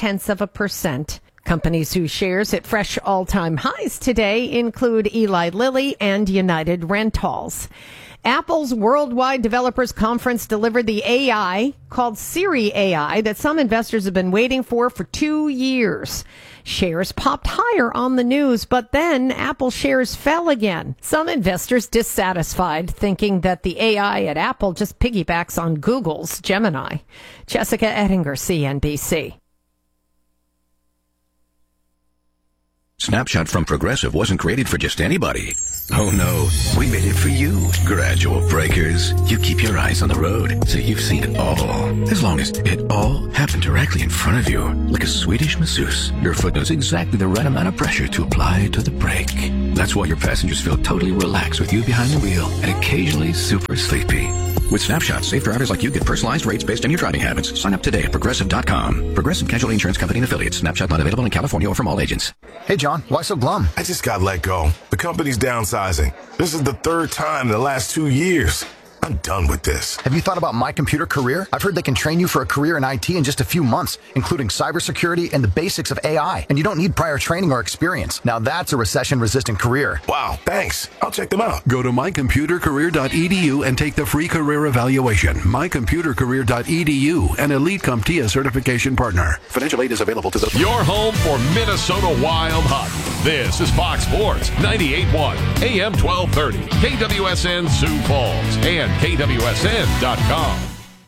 [SPEAKER 24] 0.8%. Companies whose shares hit fresh all-time highs today include Eli Lilly and United Rentals. Apple's Worldwide Developers Conference delivered the AI called Siri AI that some investors have been waiting for 2 years. Shares popped higher on the news, but then Apple shares fell again. Some investors dissatisfied, thinking that the AI at Apple just piggybacks on Google's Gemini. Jessica Ettinger, CNBC.
[SPEAKER 5] Snapshot from Progressive wasn't created for just anybody. Oh no, we made it for you. Gradual breakers. You keep your eyes on the road, so you've seen it all. As long as it all happened directly in front of you, like a Swedish masseuse, your foot knows exactly the right amount of pressure to apply to the brake. That's why your passengers feel totally relaxed with you behind the wheel and occasionally super sleepy. With Snapshot, safe drivers like you get personalized rates based on your driving habits. Sign up today at Progressive.com. Progressive Casualty Insurance Company and Affiliates. Snapshot not available in California or from all agents.
[SPEAKER 10] Hey, John, why so glum?
[SPEAKER 11] I just got let go. The company's downsizing. This is the third time in the last 2 years. I'm done with this.
[SPEAKER 10] Have you thought about My Computer Career? I've heard they can train you for a career in IT in just a few months, including cybersecurity and the basics of AI. And you don't need prior training or experience. Now that's a recession-resistant career.
[SPEAKER 11] Wow, thanks. I'll check them out.
[SPEAKER 14] Go to mycomputercareer.edu and take the free career evaluation. mycomputercareer.edu, an Elite CompTIA certification partner. Financial aid is available to those.
[SPEAKER 12] Your home for Minnesota Wild hockey. This is Fox Sports 98.1 AM 1230 KWSN Sioux Falls and KWSN.com.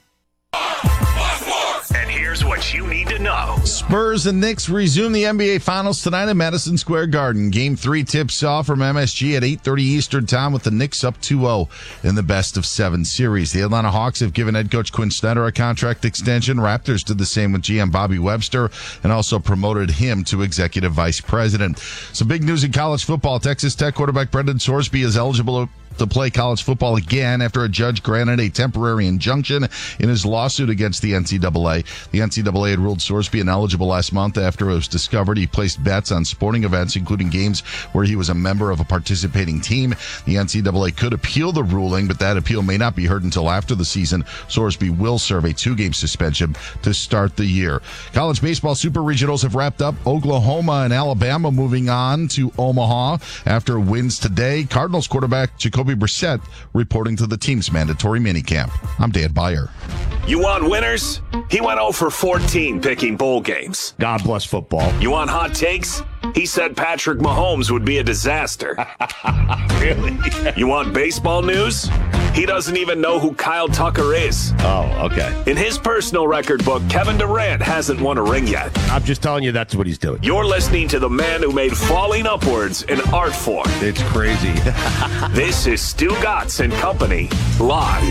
[SPEAKER 6] And here's what you need to know.
[SPEAKER 9] Spurs and Knicks resume the NBA Finals tonight at Madison Square Garden. Game 3 tips off from MSG at 8:30 Eastern Time with the Knicks up 2-0 in the best-of-7 series. The Atlanta Hawks have given head coach Quinn Snyder a contract extension. Raptors did the same with GM Bobby Webster and also promoted him to executive vice president. Some big news in college football. Texas Tech quarterback Brendan Sorsby is eligible to play college football again after a judge granted a temporary injunction in his lawsuit against the NCAA. The NCAA had ruled Sorsby ineligible last month after it was discovered he placed bets on sporting events, including games where he was a member of a participating team. The NCAA could appeal the ruling, but that appeal may not be heard until after the season. Sorsby will serve a 2-game suspension to start the year. College baseball super regionals have wrapped up. Oklahoma and Alabama moving on to Omaha after wins today. Cardinals quarterback Jacoby Brissett reporting to the team's mandatory minicamp. I'm Dan Beyer.
[SPEAKER 6] You want winners? He went 0 for 14 picking bowl games.
[SPEAKER 1] God bless football.
[SPEAKER 6] You want hot takes? He said Patrick Mahomes would be a disaster.
[SPEAKER 1] Really?
[SPEAKER 6] You want baseball news? He doesn't even know who Kyle Tucker is.
[SPEAKER 1] Oh, okay.
[SPEAKER 6] In his personal record book, Kevin Durant hasn't won a ring yet.
[SPEAKER 1] I'm just telling you that's what he's doing.
[SPEAKER 6] You're listening to the man who made falling upwards an art form.
[SPEAKER 1] It's crazy.
[SPEAKER 6] This is Stu Gatz and Company, live.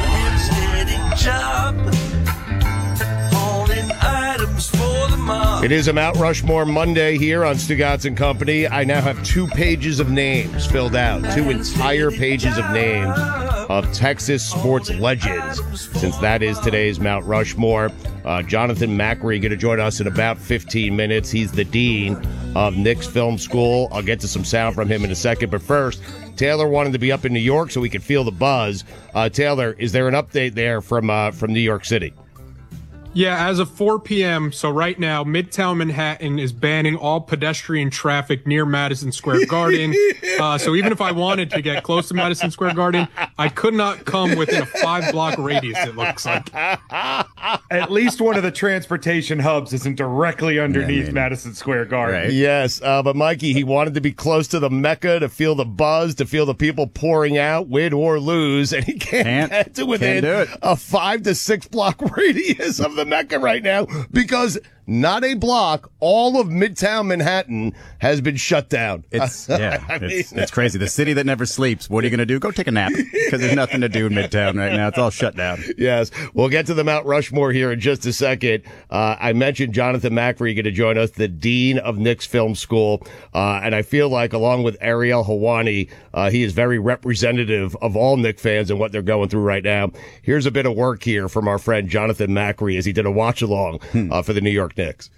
[SPEAKER 1] It is a Mount Rushmore Monday here on Stu Gatz and Company. I now have 2 pages of names filled out, 2 entire pages of names of Texas sports legends, since that is today's Mount Rushmore. Jonathan Macri going to join us in about 15 minutes. He's the dean of Knicks Film School. I'll get to some sound from him in a second, but first, Taylor wanted to be up in New York so we could feel the buzz. Taylor, is there an update there from New York City?
[SPEAKER 3] Yeah, as of 4 p.m., so right now, Midtown Manhattan is banning all pedestrian traffic near Madison Square Garden. So even if I wanted to get close to Madison Square Garden, I could not come within a 5-block radius, it looks like.
[SPEAKER 4] At least one of the transportation hubs isn't directly underneath Madison Square Garden.
[SPEAKER 1] Right. Yes, but Mikey, he wanted to be close to the Mecca, to feel the buzz, to feel the people pouring out, win or lose, and he can't get to within a 5 to 6 block radius of the Mecca right now because not a block, all of Midtown Manhattan has been shut down.
[SPEAKER 2] It's crazy. The city that never sleeps. What are you going to do? Go take a nap because there's nothing to do in Midtown right now. It's all shut down.
[SPEAKER 1] Yes. We'll get to the Mount Rushmore here in just a second. I mentioned Jonathan Macri going to join us, the dean of Knicks Film School. And I feel like along with Ariel Helwani, he is very representative of all Knicks fans and what they're going through right now. Here's a bit of work here from our friend Jonathan Macri as he did a watch along for the New York Knicks.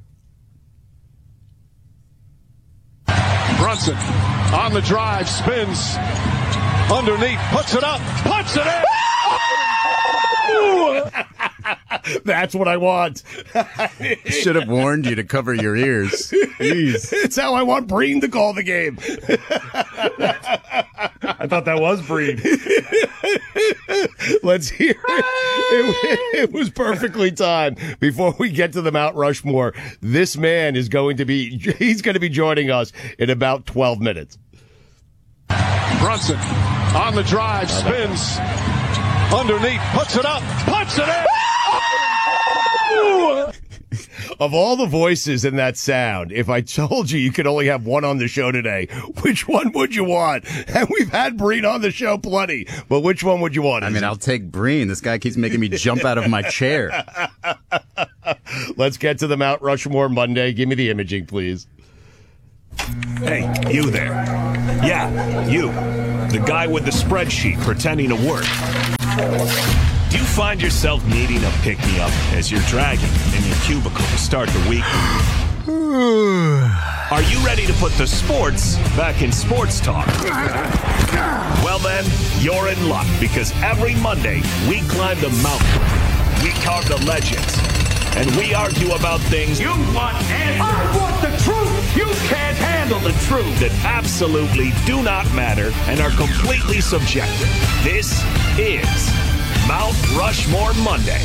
[SPEAKER 12] Brunson on the drive, spins underneath, puts it up, puts it in.
[SPEAKER 1] That's what I want.
[SPEAKER 2] Should have warned you to cover your ears. Jeez.
[SPEAKER 1] It's how I want Breen to call the game.
[SPEAKER 4] I thought that was Breen.
[SPEAKER 1] Let's hear it. It was perfectly timed. Before we get to the Mount Rushmore, this man is going to be joining us in about 12 minutes.
[SPEAKER 12] Brunson on the drive, spins underneath, puts it up, puts it in.
[SPEAKER 1] Of all the voices in that sound, if I told you could only have one on the show today, which one would you want? And we've had Breen on the show plenty, but which one would you want?
[SPEAKER 2] I mean, I'll take Breen. This guy keeps making me jump out of my chair.
[SPEAKER 1] Let's get to the Mount Rushmore Monday. Give me the imaging, please.
[SPEAKER 6] Hey, you there. Yeah, you. The guy with the spreadsheet pretending to work. Do you find yourself needing a pick-me-up as you're dragging in your cubicle to start the week? Are you ready to put the sports back in sports talk? Well then, you're in luck, because every Monday we climb the mountain, we carve the legends, and we argue about things you want answers. I want the truth. You can't handle the truth. That absolutely do not matter and are completely subjective. This is Mount Rushmore Monday.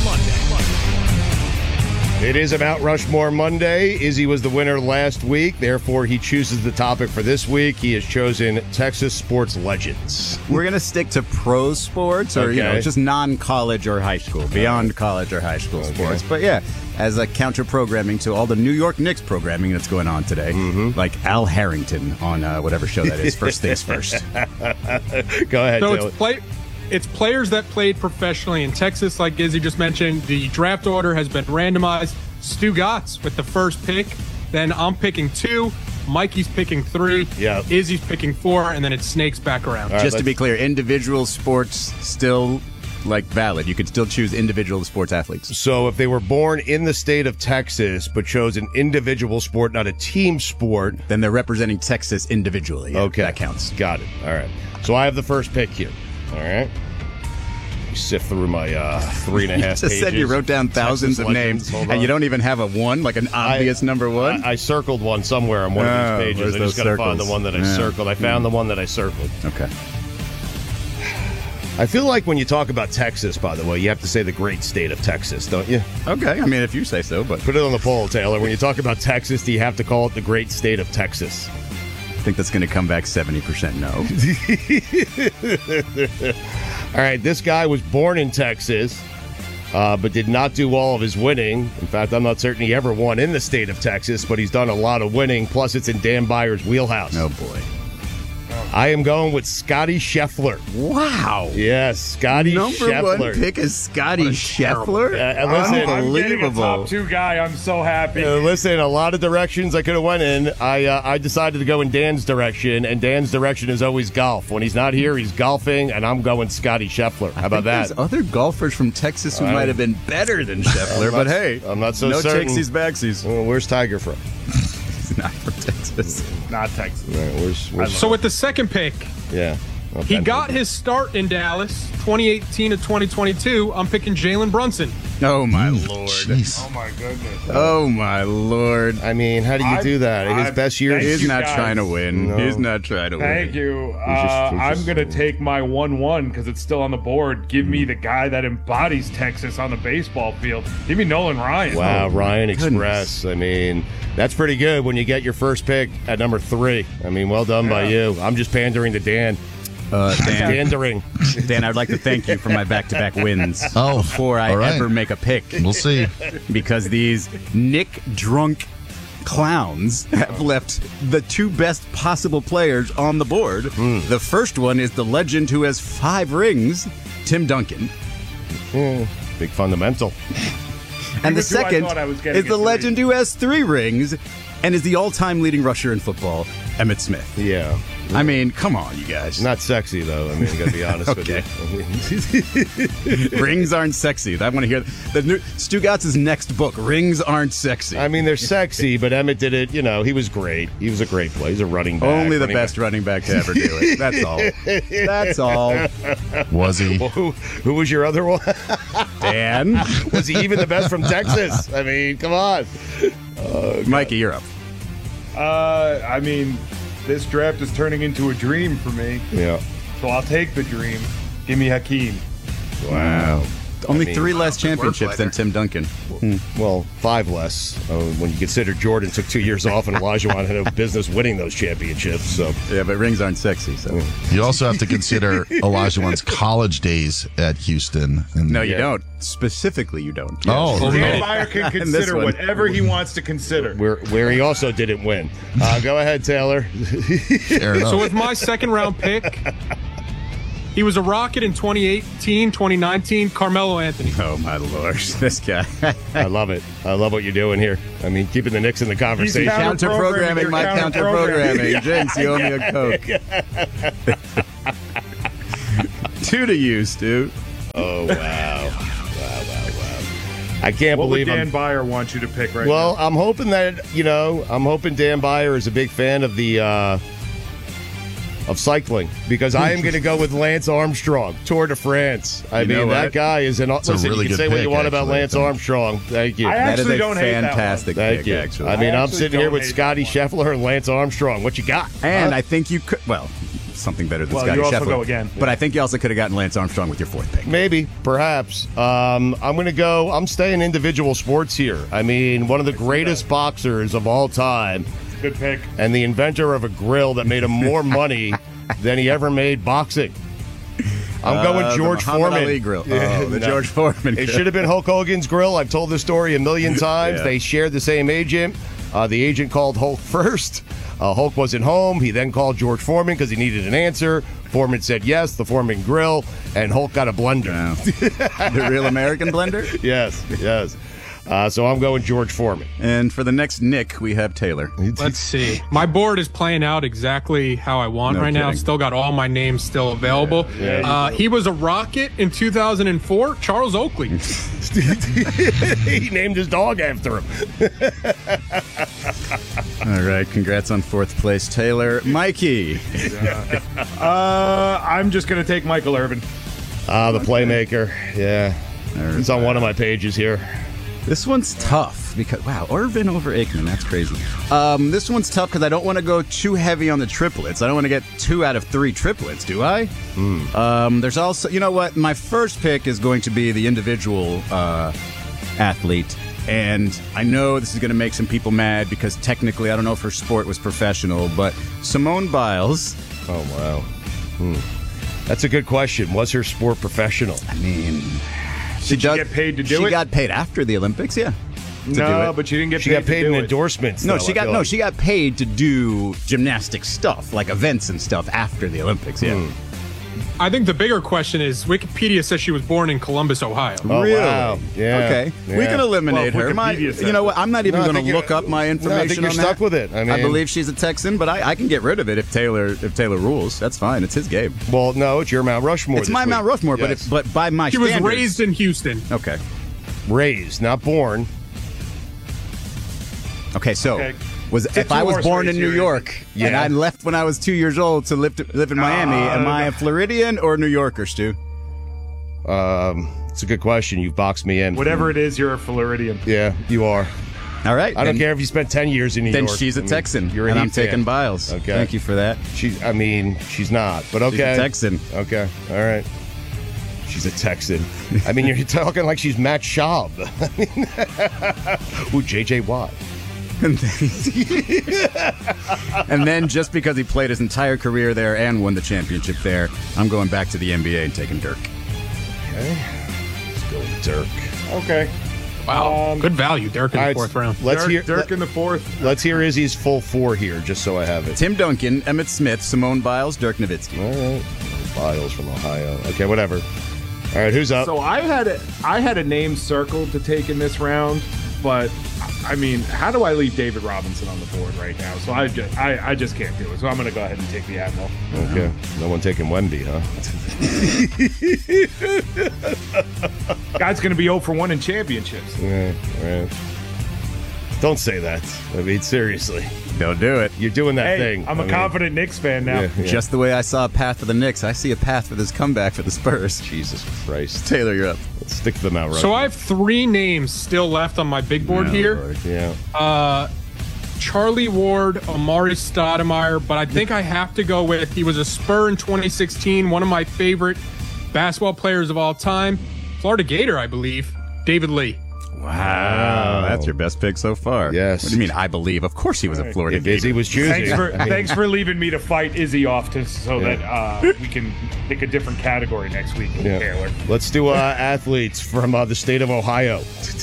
[SPEAKER 1] It is a Mount Rushmore Monday. Izzy was the winner last week. Therefore, he chooses the topic for this week. He has chosen Texas sports legends.
[SPEAKER 2] We're going to stick to pro sports or, just non-college or high school, beyond college or high school sports. But yeah, as a counter-programming to all the New York Knicks programming that's going on today, like Al Harrington on whatever show that is, First Things First.
[SPEAKER 1] Go ahead,
[SPEAKER 3] So it's players that played professionally in Texas, like Izzy just mentioned. The draft order has been randomized. Stu Gotts with the first pick. Then I'm picking 2. Mikey's picking 3.
[SPEAKER 1] Yeah.
[SPEAKER 3] Izzy's picking 4. And then it snakes back around.
[SPEAKER 2] Just to be clear, individual sports still valid. You could still choose individual sports athletes.
[SPEAKER 1] So if they were born in the state of Texas but chose an individual sport, not a team sport,
[SPEAKER 2] then they're representing Texas individually.
[SPEAKER 1] Okay.
[SPEAKER 2] That counts.
[SPEAKER 1] Got it. All right. So I have the first pick here. All right. You sift through my 3.5 pages.
[SPEAKER 2] You just said you wrote down thousands of names, and you don't even have a one, like an obvious number one?
[SPEAKER 1] I circled one somewhere on one of these pages. I just got to find the one that I circled. I found the one that I circled.
[SPEAKER 2] Okay.
[SPEAKER 1] I feel like when you talk about Texas, by the way, you have to say the great state of Texas, don't you?
[SPEAKER 2] Okay. I mean, if you say so, but...
[SPEAKER 1] Put it on the poll, Taylor. When you talk about Texas, do you have to call it the great state of Texas?
[SPEAKER 2] I think that's going to come back 70%
[SPEAKER 1] no. All right, this guy was born in Texas, but did not do all of his winning. In fact, I'm not certain he ever won in the state of Texas, but he's done a lot of winning. Plus, it's in Dan Byer's wheelhouse.
[SPEAKER 2] Oh, boy.
[SPEAKER 1] I am going with Scotty Scheffler.
[SPEAKER 2] Wow.
[SPEAKER 1] Yes, Scotty Scheffler.
[SPEAKER 2] Number one pick is Scotty Scheffler?
[SPEAKER 4] Unbelievable. I'm top 2 guy. I'm so happy.
[SPEAKER 1] Listen, a lot of directions I could have went in. I decided to go in Dan's direction, and Dan's direction is always golf. When he's not here, he's golfing, and I'm going Scotty Scheffler. How about that?
[SPEAKER 2] There's other golfers from Texas who might have been better than Scheffler, but hey,
[SPEAKER 1] I'm not so
[SPEAKER 2] no
[SPEAKER 1] certain.
[SPEAKER 2] takesies backsies.
[SPEAKER 1] Well, where's Tiger from?
[SPEAKER 2] He's not from Texas.
[SPEAKER 4] Not Texas.
[SPEAKER 1] Right,
[SPEAKER 3] so with the second pick, he got his start in Dallas 2018 to 2022. I'm picking Jalen Brunson.
[SPEAKER 2] Oh, my Lord.
[SPEAKER 9] Jeez.
[SPEAKER 4] Oh, my goodness.
[SPEAKER 2] Oh, my Lord.
[SPEAKER 1] I mean, how do you do that? In his best years?
[SPEAKER 2] He's not trying to win. No. He's not trying to win.
[SPEAKER 4] Thank you. I'm going to take my 1-1 because it's still on the board. Give me the guy that embodies Texas on the baseball field. Give me Nolan Ryan.
[SPEAKER 1] Wow, Ryan Express. I mean, that's pretty good when you get your first pick at number 3. I mean, well done by you. I'm just pandering to Dan. Dan,
[SPEAKER 2] I'd like to thank you for my back-to-back wins before I ever make a pick.
[SPEAKER 9] We'll see.
[SPEAKER 2] Because these Nick drunk clowns have left the 2 best possible players on the board. The first one is the legend who has 5 rings, Tim Duncan.
[SPEAKER 1] Big fundamental.
[SPEAKER 2] And the second is the legend who has 3 rings and is the all-time leading rusher in football, Emmitt Smith.
[SPEAKER 1] Yeah.
[SPEAKER 2] I mean, come on, you guys.
[SPEAKER 1] Not sexy, though. I mean, I gotta be honest with
[SPEAKER 2] you. Rings aren't sexy. I want to hear Stu Gotts' next book, Rings Aren't Sexy.
[SPEAKER 1] I mean, they're sexy, but Emmitt did it, he was great. He was a great player. He's a running back.
[SPEAKER 2] Only the best running back to ever do it. That's all. That's all.
[SPEAKER 9] Was he?
[SPEAKER 1] Well, who was your other one?
[SPEAKER 2] Dan.
[SPEAKER 1] Was he even the best from Texas? I mean, come on.
[SPEAKER 2] Mikey, you're up.
[SPEAKER 4] I mean, this draft is turning into a dream for me.
[SPEAKER 1] Yeah.
[SPEAKER 4] So I'll take the dream. Give me Hakeem.
[SPEAKER 1] Wow.
[SPEAKER 2] Only 3 less championships than Tim Duncan.
[SPEAKER 1] Well, 5 less when you consider Jordan took 2 years off and Olajuwon had no business winning those championships. So
[SPEAKER 2] yeah, but rings aren't sexy. So
[SPEAKER 9] you also have to consider Olajuwon's college days at Houston.
[SPEAKER 2] No, you don't. Specifically, you don't.
[SPEAKER 9] Oh,
[SPEAKER 4] Dan Byer can consider whatever he wants to consider.
[SPEAKER 1] Where he also didn't win. Go ahead, Taylor.
[SPEAKER 3] So with my second round pick, he was a Rocket in 2018, 2019, Carmelo Anthony.
[SPEAKER 2] Oh, my Lord. This guy.
[SPEAKER 1] I love it. I love what you're doing here. I mean, keeping the Knicks in the conversation.
[SPEAKER 2] Counter-programming my counter-programming. Jinx, you owe me a Coke. 2 to you, Stu.
[SPEAKER 1] Oh, wow. I can't believe
[SPEAKER 4] What would Dan Byer want you to pick right now?
[SPEAKER 1] Well, I'm hoping that, I'm hoping Dan Byer is a big fan of the of cycling, because I am going to go with Lance Armstrong, Tour de France. I mean, that guy is an. Listen,
[SPEAKER 9] really
[SPEAKER 1] you can say what you want about Lance Armstrong. Thank you.
[SPEAKER 4] I actually don't hate that one.
[SPEAKER 2] Fantastic pick, actually.
[SPEAKER 1] I mean, I'm sitting here with Scotty Scheffler and Lance Armstrong. What you got?
[SPEAKER 2] And I think you could. Well, something better than Scotty
[SPEAKER 4] you also
[SPEAKER 2] Scheffler.
[SPEAKER 4] go again.
[SPEAKER 2] But I think you also could have gotten Lance Armstrong with your 4th pick.
[SPEAKER 1] Maybe, perhaps. I'm going to go. I'm staying individual sports here. I mean, one of the greatest boxers of all time.
[SPEAKER 4] Good pick.
[SPEAKER 1] And the inventor of a grill that made him more money than he ever made boxing. I'm going George Foreman.
[SPEAKER 2] Ali grill. The George Foreman grill.
[SPEAKER 1] It should have been Hulk Hogan's grill. I've told this story a million times.
[SPEAKER 2] Yeah.
[SPEAKER 1] They shared the same agent. The agent called Hulk first. Hulk wasn't home. He then called George Foreman because he needed an answer. Foreman said yes, the Foreman grill, and Hulk got a blender.
[SPEAKER 2] Wow. The real American blender?
[SPEAKER 1] Yes. So I'm going George Foreman.
[SPEAKER 2] And for the next Nick, we have Taylor.
[SPEAKER 3] Let's see. My board is playing out exactly how I want now. I've still got all my names still available. He was a Rocket in 2004, Charles Oakley.
[SPEAKER 1] He named his dog after him.
[SPEAKER 2] All right, congrats on 4th place, Taylor. Mikey.
[SPEAKER 4] I'm just going to take Michael Irvin.
[SPEAKER 1] The playmaker. Yeah. He's on one of my pages here.
[SPEAKER 2] This one's tough because, wow, Irvin over Aikman, that's crazy. This one's tough because I don't want to go too heavy on the triplets. I don't want to get 2 out of 3 triplets, do I? There's also, you know what? My first pick is going to be the individual athlete. And I know this is going to make some people mad because technically I don't know if her sport was professional, but Simone Biles.
[SPEAKER 1] Oh, wow. That's a good question. Was her sport professional?
[SPEAKER 2] I mean,
[SPEAKER 4] Did she get paid to do it?
[SPEAKER 2] She got paid after the Olympics, yeah.
[SPEAKER 4] No, but she didn't get paid.
[SPEAKER 1] She got paid
[SPEAKER 4] in
[SPEAKER 1] endorsements.
[SPEAKER 2] No, she got paid to do gymnastic stuff, like events and stuff after the Olympics, yeah.
[SPEAKER 3] I think the bigger question is Wikipedia says she was born in Columbus, Ohio.
[SPEAKER 1] Oh,
[SPEAKER 2] really?
[SPEAKER 1] Wow. Yeah.
[SPEAKER 2] Okay.
[SPEAKER 1] Yeah.
[SPEAKER 2] We can eliminate her. You know what? I'm not even going to look up my information
[SPEAKER 1] I think you're
[SPEAKER 2] on
[SPEAKER 1] stuck
[SPEAKER 2] that.
[SPEAKER 1] with it. I
[SPEAKER 2] believe she's a Texan, but I can get rid of it if Taylor rules. That's fine. It's his game.
[SPEAKER 1] Well, no, it's your Mount Rushmore.
[SPEAKER 2] It's my Mount Rushmore,
[SPEAKER 1] yes.
[SPEAKER 2] but by my
[SPEAKER 3] She
[SPEAKER 2] standards.
[SPEAKER 3] was raised in Houston.
[SPEAKER 2] Okay.
[SPEAKER 1] Raised, not born.
[SPEAKER 2] Okay, so if I was born in New York and I left when I was 2 years old to live in Miami, am I a Floridian or a New Yorker, Stu?
[SPEAKER 1] It's a good question. You've boxed me in.
[SPEAKER 4] Whatever it is, you're a Floridian.
[SPEAKER 1] Yeah, you are.
[SPEAKER 2] All right.
[SPEAKER 1] I don't care if you spent 10 years in New York.
[SPEAKER 2] Then she's a Texan.
[SPEAKER 1] You're
[SPEAKER 2] and
[SPEAKER 1] a
[SPEAKER 2] I'm
[SPEAKER 1] Heat fan.
[SPEAKER 2] taking Biles.
[SPEAKER 1] Okay.
[SPEAKER 2] Thank you for that.
[SPEAKER 1] She's not. But okay.
[SPEAKER 2] She's a Texan.
[SPEAKER 1] Okay. All right. She's a Texan. I mean, you're talking like she's Matt Schaub. Ooh, J.J. Watt.
[SPEAKER 2] And then just because he played his entire career there and won the championship there, I'm going back to the NBA and taking Dirk.
[SPEAKER 1] Okay. Let's go with Dirk.
[SPEAKER 4] Okay.
[SPEAKER 3] Wow. Good value, Dirk in the 4th round.
[SPEAKER 4] Dirk in the 4th.
[SPEAKER 1] Let's hear Izzy's full 4 here, just so I have it.
[SPEAKER 2] Tim Duncan, Emmett Smith, Simone Biles, Dirk Nowitzki.
[SPEAKER 1] All right. Biles from Ohio. Okay, whatever. All right, who's up?
[SPEAKER 4] So I had a name circled to take in this round, but I mean, how do I leave David Robinson on the board right now? So I just can't do it. So I'm going to go ahead and take the Admiral.
[SPEAKER 1] Okay. No one taking Wemby, huh?
[SPEAKER 4] Guy's going to be 0 for 1 in championships.
[SPEAKER 1] Yeah, right. Don't say that. I mean, seriously.
[SPEAKER 2] Don't do it.
[SPEAKER 1] You're doing that thing.
[SPEAKER 4] I'm a confident Knicks fan now.
[SPEAKER 1] Yeah.
[SPEAKER 2] Just the way I saw a path for the Knicks, I see a path for this comeback for the Spurs.
[SPEAKER 1] Jesus Christ.
[SPEAKER 2] Taylor, you're up.
[SPEAKER 1] Let's stick to the Mount Rushmore.
[SPEAKER 3] So I have 3 names still left on my big board here.
[SPEAKER 1] Lord, yeah.
[SPEAKER 3] Charlie Ward, Amari Stoudemire, but I think I have to go with, he was a Spur in 2016, one of my favorite basketball players of all time, Florida Gator, I believe. David Lee.
[SPEAKER 2] Wow, that's your best pick so far.
[SPEAKER 1] Yes.
[SPEAKER 2] What do you mean, I believe? Of course he was a Florida
[SPEAKER 1] If Izzy was choosing.
[SPEAKER 4] Thanks for leaving me to fight Izzy off so that we can pick a different category next week, Taylor.
[SPEAKER 1] Let's do athletes from the state of Ohio.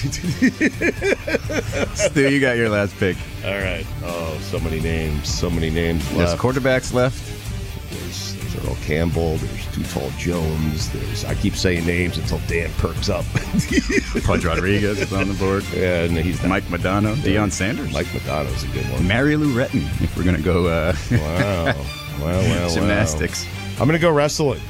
[SPEAKER 2] Stu, you got your last pick.
[SPEAKER 1] All right. Oh, so many names left.
[SPEAKER 2] There's quarterbacks left.
[SPEAKER 1] There's Earl Campbell. There's Too Tall Jones. I keep saying names until Dan perks up.
[SPEAKER 2] Pudge Rodriguez is on the board.
[SPEAKER 1] Yeah, and he's
[SPEAKER 2] Mike Madonna. Deion Sanders.
[SPEAKER 1] Mike Madonna's a good one.
[SPEAKER 2] Mary Lou Retton, if we're going to go
[SPEAKER 1] Wow.
[SPEAKER 2] gymnastics.
[SPEAKER 1] I'm going to go wrestling.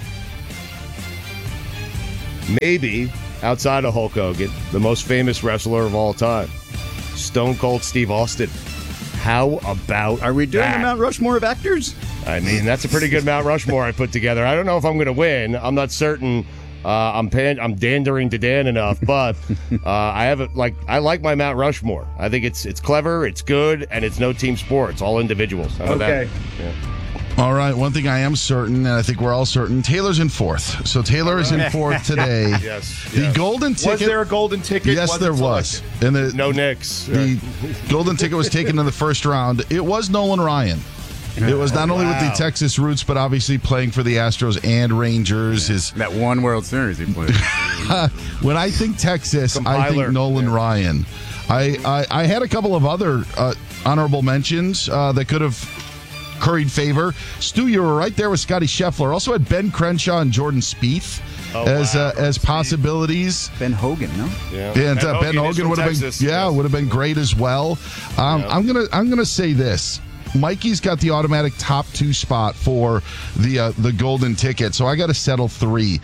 [SPEAKER 1] Maybe, outside of Hulk Hogan, the most famous wrestler of all time, Stone Cold Steve Austin. How about
[SPEAKER 2] Are we doing
[SPEAKER 1] that?
[SPEAKER 2] the Mount Rushmore of actors?
[SPEAKER 1] I mean, that's a pretty good Mount Rushmore I put together. I don't know if I'm going to win. I'm not certain. I'm dandering to Dan enough, but I like my Mount Rushmore. I think it's clever, it's good, and it's no team sport. It's all individuals. How about that? Yeah.
[SPEAKER 9] All right, one thing I am certain, and I think we're all certain, Taylor's in fourth. So Taylor is in fourth today.
[SPEAKER 1] Yes.
[SPEAKER 9] The golden ticket.
[SPEAKER 4] Was there a golden ticket?
[SPEAKER 9] Yes, there was. And
[SPEAKER 1] no Knicks.
[SPEAKER 9] The golden ticket was taken in the first round. It was Nolan Ryan. It was not only with the Texas roots, but obviously playing for the Astros and Rangers.
[SPEAKER 2] That one World Series he played.
[SPEAKER 9] When I think Texas, I think Nolan Ryan. I had a couple of other honorable mentions that could have curried favor. Stu, you were right there with Scotty Scheffler. Also had Ben Crenshaw and Jordan Spieth as possibilities.
[SPEAKER 2] Ben Hogan, no?
[SPEAKER 9] Yeah, and Ben Hogan would have been would have been great as well. I'm gonna say this. Mikey's got the automatic top 2 spot for the golden ticket, so I got to settle 3.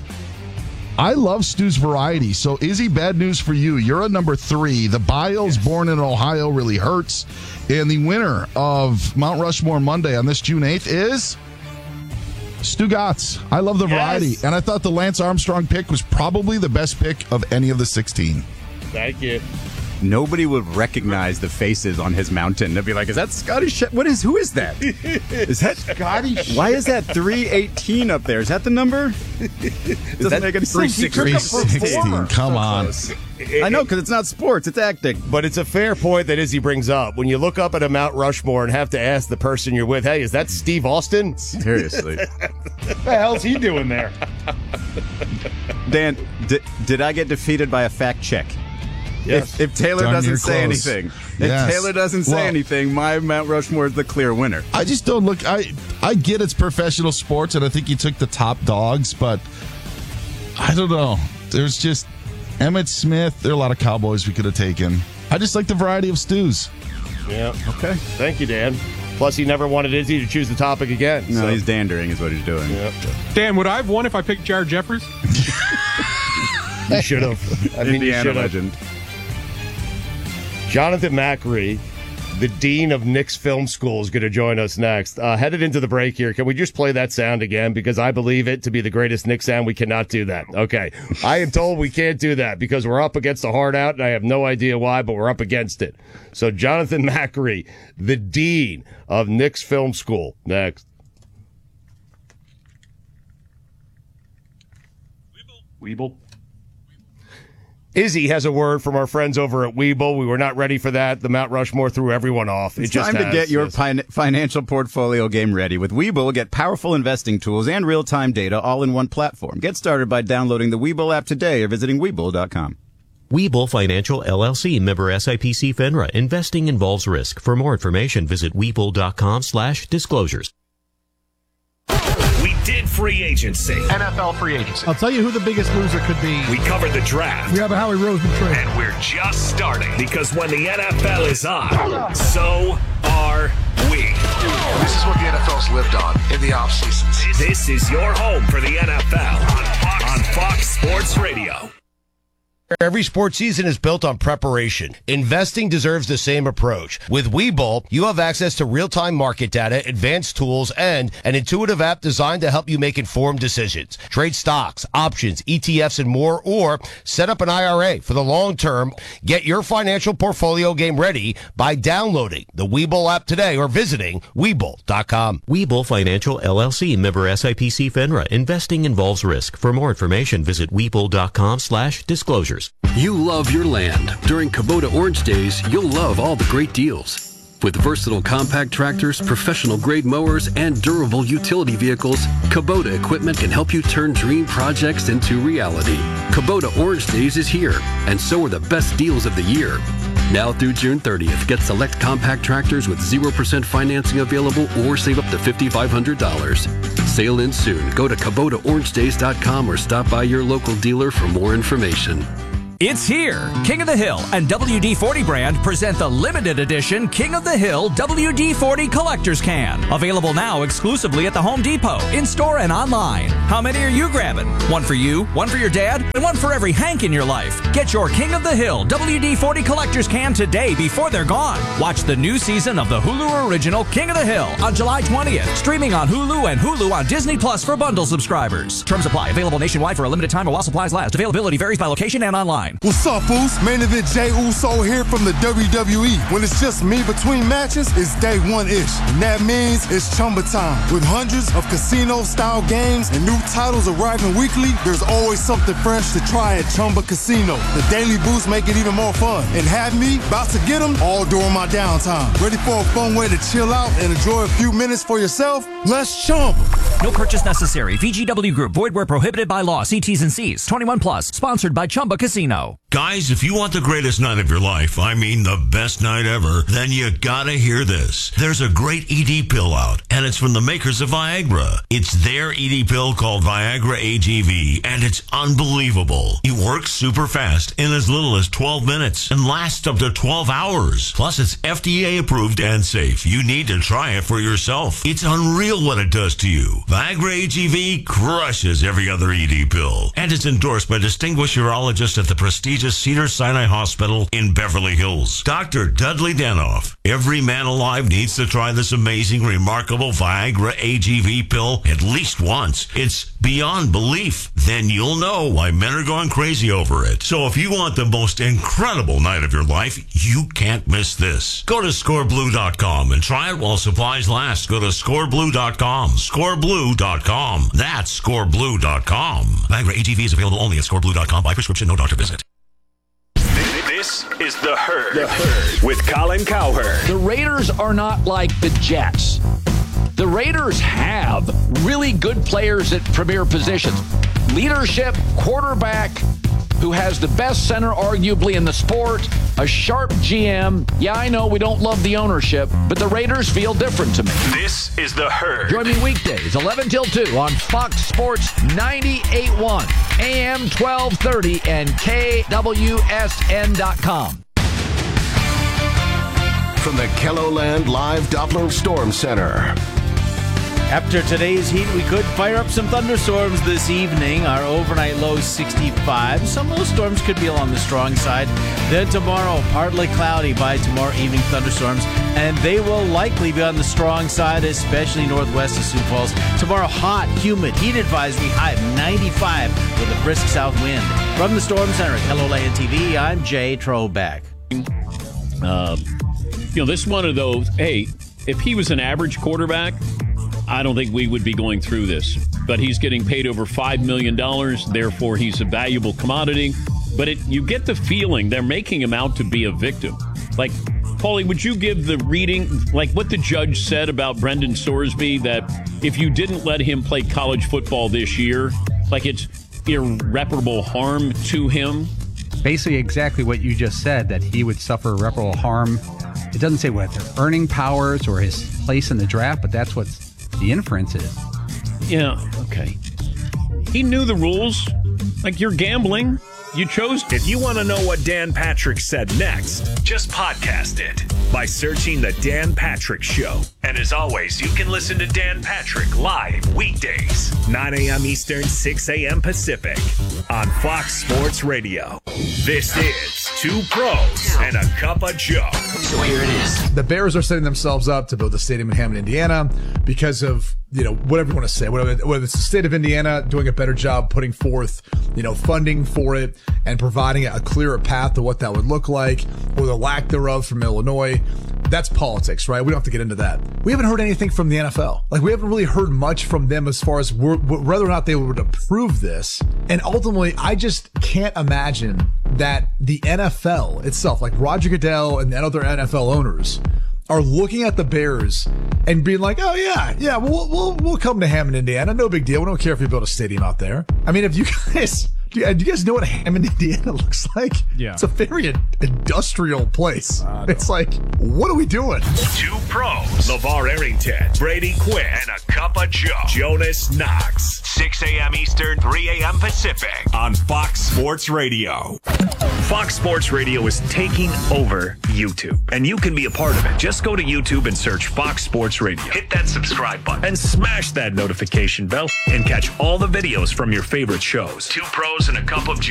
[SPEAKER 9] I love Stu's variety. So, Izzy, bad news for you. You're at number 3. The Biles, born in Ohio, really hurts. And the winner of Mount Rushmore Monday on this June 8th is Stu Gatz. I love the variety. And I thought the Lance Armstrong pick was probably the best pick of any of the 16.
[SPEAKER 1] Thank you.
[SPEAKER 2] Nobody would recognize the faces on his mountain. They'd be like, "Is that Scotty? Who is that? Is that
[SPEAKER 4] Scotty?
[SPEAKER 2] Why is that 318 up there? Is that the number? Doesn't make any sense.
[SPEAKER 9] 316. Come on.
[SPEAKER 2] I know, because it's not sports; it's acting.
[SPEAKER 1] But it's a fair point that Izzy brings up. When you look up at a Mount Rushmore and have to ask the person you're with, "Hey, is that Steve Austin?"
[SPEAKER 2] Seriously,
[SPEAKER 4] what the hell's he doing there?
[SPEAKER 2] Dan, did I get defeated by a fact check?
[SPEAKER 1] Yes.
[SPEAKER 2] If Taylor doesn't say anything, my Mount Rushmore is the clear winner.
[SPEAKER 9] I just don't look. I get it's professional sports, and I think you took the top dogs, but I don't know. There's just Emmitt Smith. There are a lot of Cowboys we could have taken. I just like the variety of stews.
[SPEAKER 1] Yeah. Okay. Thank you, Dan. Plus, he never wanted Izzy to choose the topic again.
[SPEAKER 2] No, he's dandering is what he's doing.
[SPEAKER 1] Yep.
[SPEAKER 3] Dan, would I have won if I picked Jared Jeffers?
[SPEAKER 1] You should have.
[SPEAKER 2] Indiana legend.
[SPEAKER 1] Jonathan Macri, the dean of Knicks Film School, is going to join us next. Headed into the break here, can we just play that sound again? Because I believe it to be the greatest Knicks sound. We cannot do that. Okay. I am told we can't do that because we're up against a hard out, and I have no idea why, but we're up against it. So Jonathan Macri, the dean of Knicks Film School, next.
[SPEAKER 4] Weeble.
[SPEAKER 1] Izzy has a word from our friends over at Webull. We were not ready for that. The Mount Rushmore threw everyone off.
[SPEAKER 2] It's time to get your financial portfolio game ready. With Webull, get powerful investing tools and real-time data all in one platform. Get started by downloading the Webull app today or visiting Webull.com.
[SPEAKER 7] Webull Financial, LLC, member SIPC FINRA. Investing involves risk. For more information, visit Webull.com/disclosures.
[SPEAKER 6] We did free agency.
[SPEAKER 13] NFL free agency.
[SPEAKER 16] I'll tell you who the biggest loser could be.
[SPEAKER 6] We covered the draft.
[SPEAKER 16] We have a Howie Roseman trade.
[SPEAKER 6] And we're just starting. Because when the NFL is on, so are we.
[SPEAKER 13] This is what the NFL's lived on in the off seasons.
[SPEAKER 6] This is your home for the NFL on Fox Sports Radio.
[SPEAKER 1] Every sports season is built on preparation. Investing deserves the same approach. With Webull, you have access to real-time market data, advanced tools, and an intuitive app designed to help you make informed decisions. Trade stocks, options, ETFs, and more, or set up an IRA for the long term. Get your financial portfolio game ready by downloading the Webull app today or visiting Webull.com.
[SPEAKER 7] Webull Financial LLC, member SIPC FINRA. Investing involves risk. For more information, visit Webull.com/disclosures.
[SPEAKER 8] You love your land. During Kubota Orange Days, you'll love all the great deals. With versatile compact tractors, professional-grade mowers, and durable utility vehicles, Kubota equipment can help you turn dream projects into reality. Kubota Orange Days is here, and so are the best deals of the year. Now through June 30th, get select compact tractors with 0% financing available or save up to $5,500. Sale ends soon. Go to KubotaOrangeDays.com or stop by your local dealer for more information.
[SPEAKER 15] It's here. King of the Hill and WD-40 brand present the limited edition King of the Hill WD-40 Collector's Can. Available now exclusively at the Home Depot, in-store and online. How many are you grabbing? One for you, one for your dad, and one for every Hank in your life. Get your King of the Hill WD-40 Collector's Can today before they're gone. Watch the new season of the Hulu original King of the Hill on July 20th. Streaming on Hulu and Hulu on Disney Plus for bundle subscribers. Terms apply. Available nationwide for a limited time or while supplies last. Availability varies by location and online.
[SPEAKER 17] What's up, Foos? Main event Jey Uso here from the WWE. When it's just me between matches, it's day one-ish. And that means it's Chumba time. With hundreds of casino-style games and new titles arriving weekly, there's always something fresh to try at Chumba Casino. The daily boosts make it even more fun. And have me about to get them all during my downtime. Ready for a fun way to chill out and enjoy a few minutes for yourself? Let's Chumba.
[SPEAKER 15] No purchase necessary. VGW Group. Void where prohibited by law. See T's and C's. 21 plus. Sponsored by Chumba Casino.
[SPEAKER 6] Guys, if you want the greatest night of your life, I mean the best night ever, then you gotta hear this. There's a great ED pill out, and it's from the makers of Viagra. It's their ED pill called Viagra AGV, and it's unbelievable. It works super fast in as little as 12 minutes and lasts up to 12 hours. Plus, it's FDA approved and safe. You need to try it for yourself. It's unreal what it does to you. Viagra AGV crushes every other ED pill, and it's endorsed by distinguished urologists at the prestigious Cedars-Sinai Hospital in Beverly Hills. Dr. Dudley Danoff. Every man alive needs to try this amazing, remarkable Viagra AGV pill at least once. It's beyond belief. Then you'll know why men are going crazy over it. So if you want the most incredible night of your life, you can't miss this. Go to scoreblue.com and try it while supplies last. Go to scoreblue.com. Scoreblue.com. That's scoreblue.com. Viagra AGV is available only at scoreblue.com by prescription, no doctor visit. This is The Herd. The Herd with Colin Cowherd.
[SPEAKER 18] The Raiders are not like the Jets. The Raiders have really good players at premier positions. Leadership, quarterback, who has the best center arguably in the sport, a sharp GM. Yeah, I know we don't love the ownership, but the Raiders feel different to me.
[SPEAKER 6] This is The Herd.
[SPEAKER 18] Join me weekdays, 11 till 2 on Fox Sports 98.1, AM 1230, and KWSN.com.
[SPEAKER 25] From the KELOLAND Live Doppler Storm Center.
[SPEAKER 26] After today's heat, we could fire up some thunderstorms this evening. Our overnight low 65. Some of those storms could be along the strong side. Then tomorrow, partly cloudy by tomorrow evening thunderstorms, and they will likely be on the strong side, especially northwest of Sioux Falls. Tomorrow, hot, humid, heat advisory high of 95 with a brisk south wind. From the Storm Center at KELOLAND TV, I'm Jay Troback.
[SPEAKER 27] This is one of those, hey, if he was an average quarterback, I don't think we would be going through this. But he's getting paid over $5 million, therefore he's a valuable commodity. But you get the feeling they're making him out to be a victim. Like, Paulie, would you give the reading, like what the judge said about Brendan Sorsby, that if you didn't let him play college football this year, like it's irreparable harm to him?
[SPEAKER 28] Basically exactly what you just said, that he would suffer irreparable harm. It doesn't say what their earning powers or his place in the draft, but that's what the inference is.
[SPEAKER 27] Yeah, okay. He knew the rules. Like, you're gambling. You chose.
[SPEAKER 6] If you want to know what Dan Patrick said next, just podcast it by searching The Dan Patrick Show. And as always, you can listen to Dan Patrick live weekdays, 9 a.m. Eastern, 6 a.m. Pacific on Fox Sports Radio. This is Two Pros and a Cup of Joe.
[SPEAKER 5] So here it is. The Bears are setting themselves up to build a stadium in Hammond, Indiana, because of, whatever you want to say, whether it's the state of Indiana doing a better job putting forth, funding for it and providing a clearer path to what that would look like, or the lack thereof from Illinois. That's politics, right? We don't have to get into that. We haven't heard anything from the NFL. We haven't really heard much from them as far as whether or not they would approve this. And ultimately, I just can't imagine that the NFL itself, like Roger Goodell and other NFL owners, are looking at the Bears and being like, oh yeah, we'll come to Hammond, Indiana. No big deal. We don't care if you build a stadium out there. I mean, if you guys... Do you guys know what Hammond, Indiana looks like? Yeah. It's a very industrial place. It's like, what are we doing?
[SPEAKER 6] Two Pros. LeVar Arrington, Brady Quinn, and a Cup of Joe. Jonas Knox. 6 a.m. Eastern, 3 a.m. Pacific on Fox Sports Radio. Fox Sports Radio is taking over YouTube, and you can be a part of it. Just go to YouTube and search Fox Sports Radio. Hit that subscribe button and smash that notification bell and catch all the videos from your favorite shows. Two Pros and a Cup of Joe.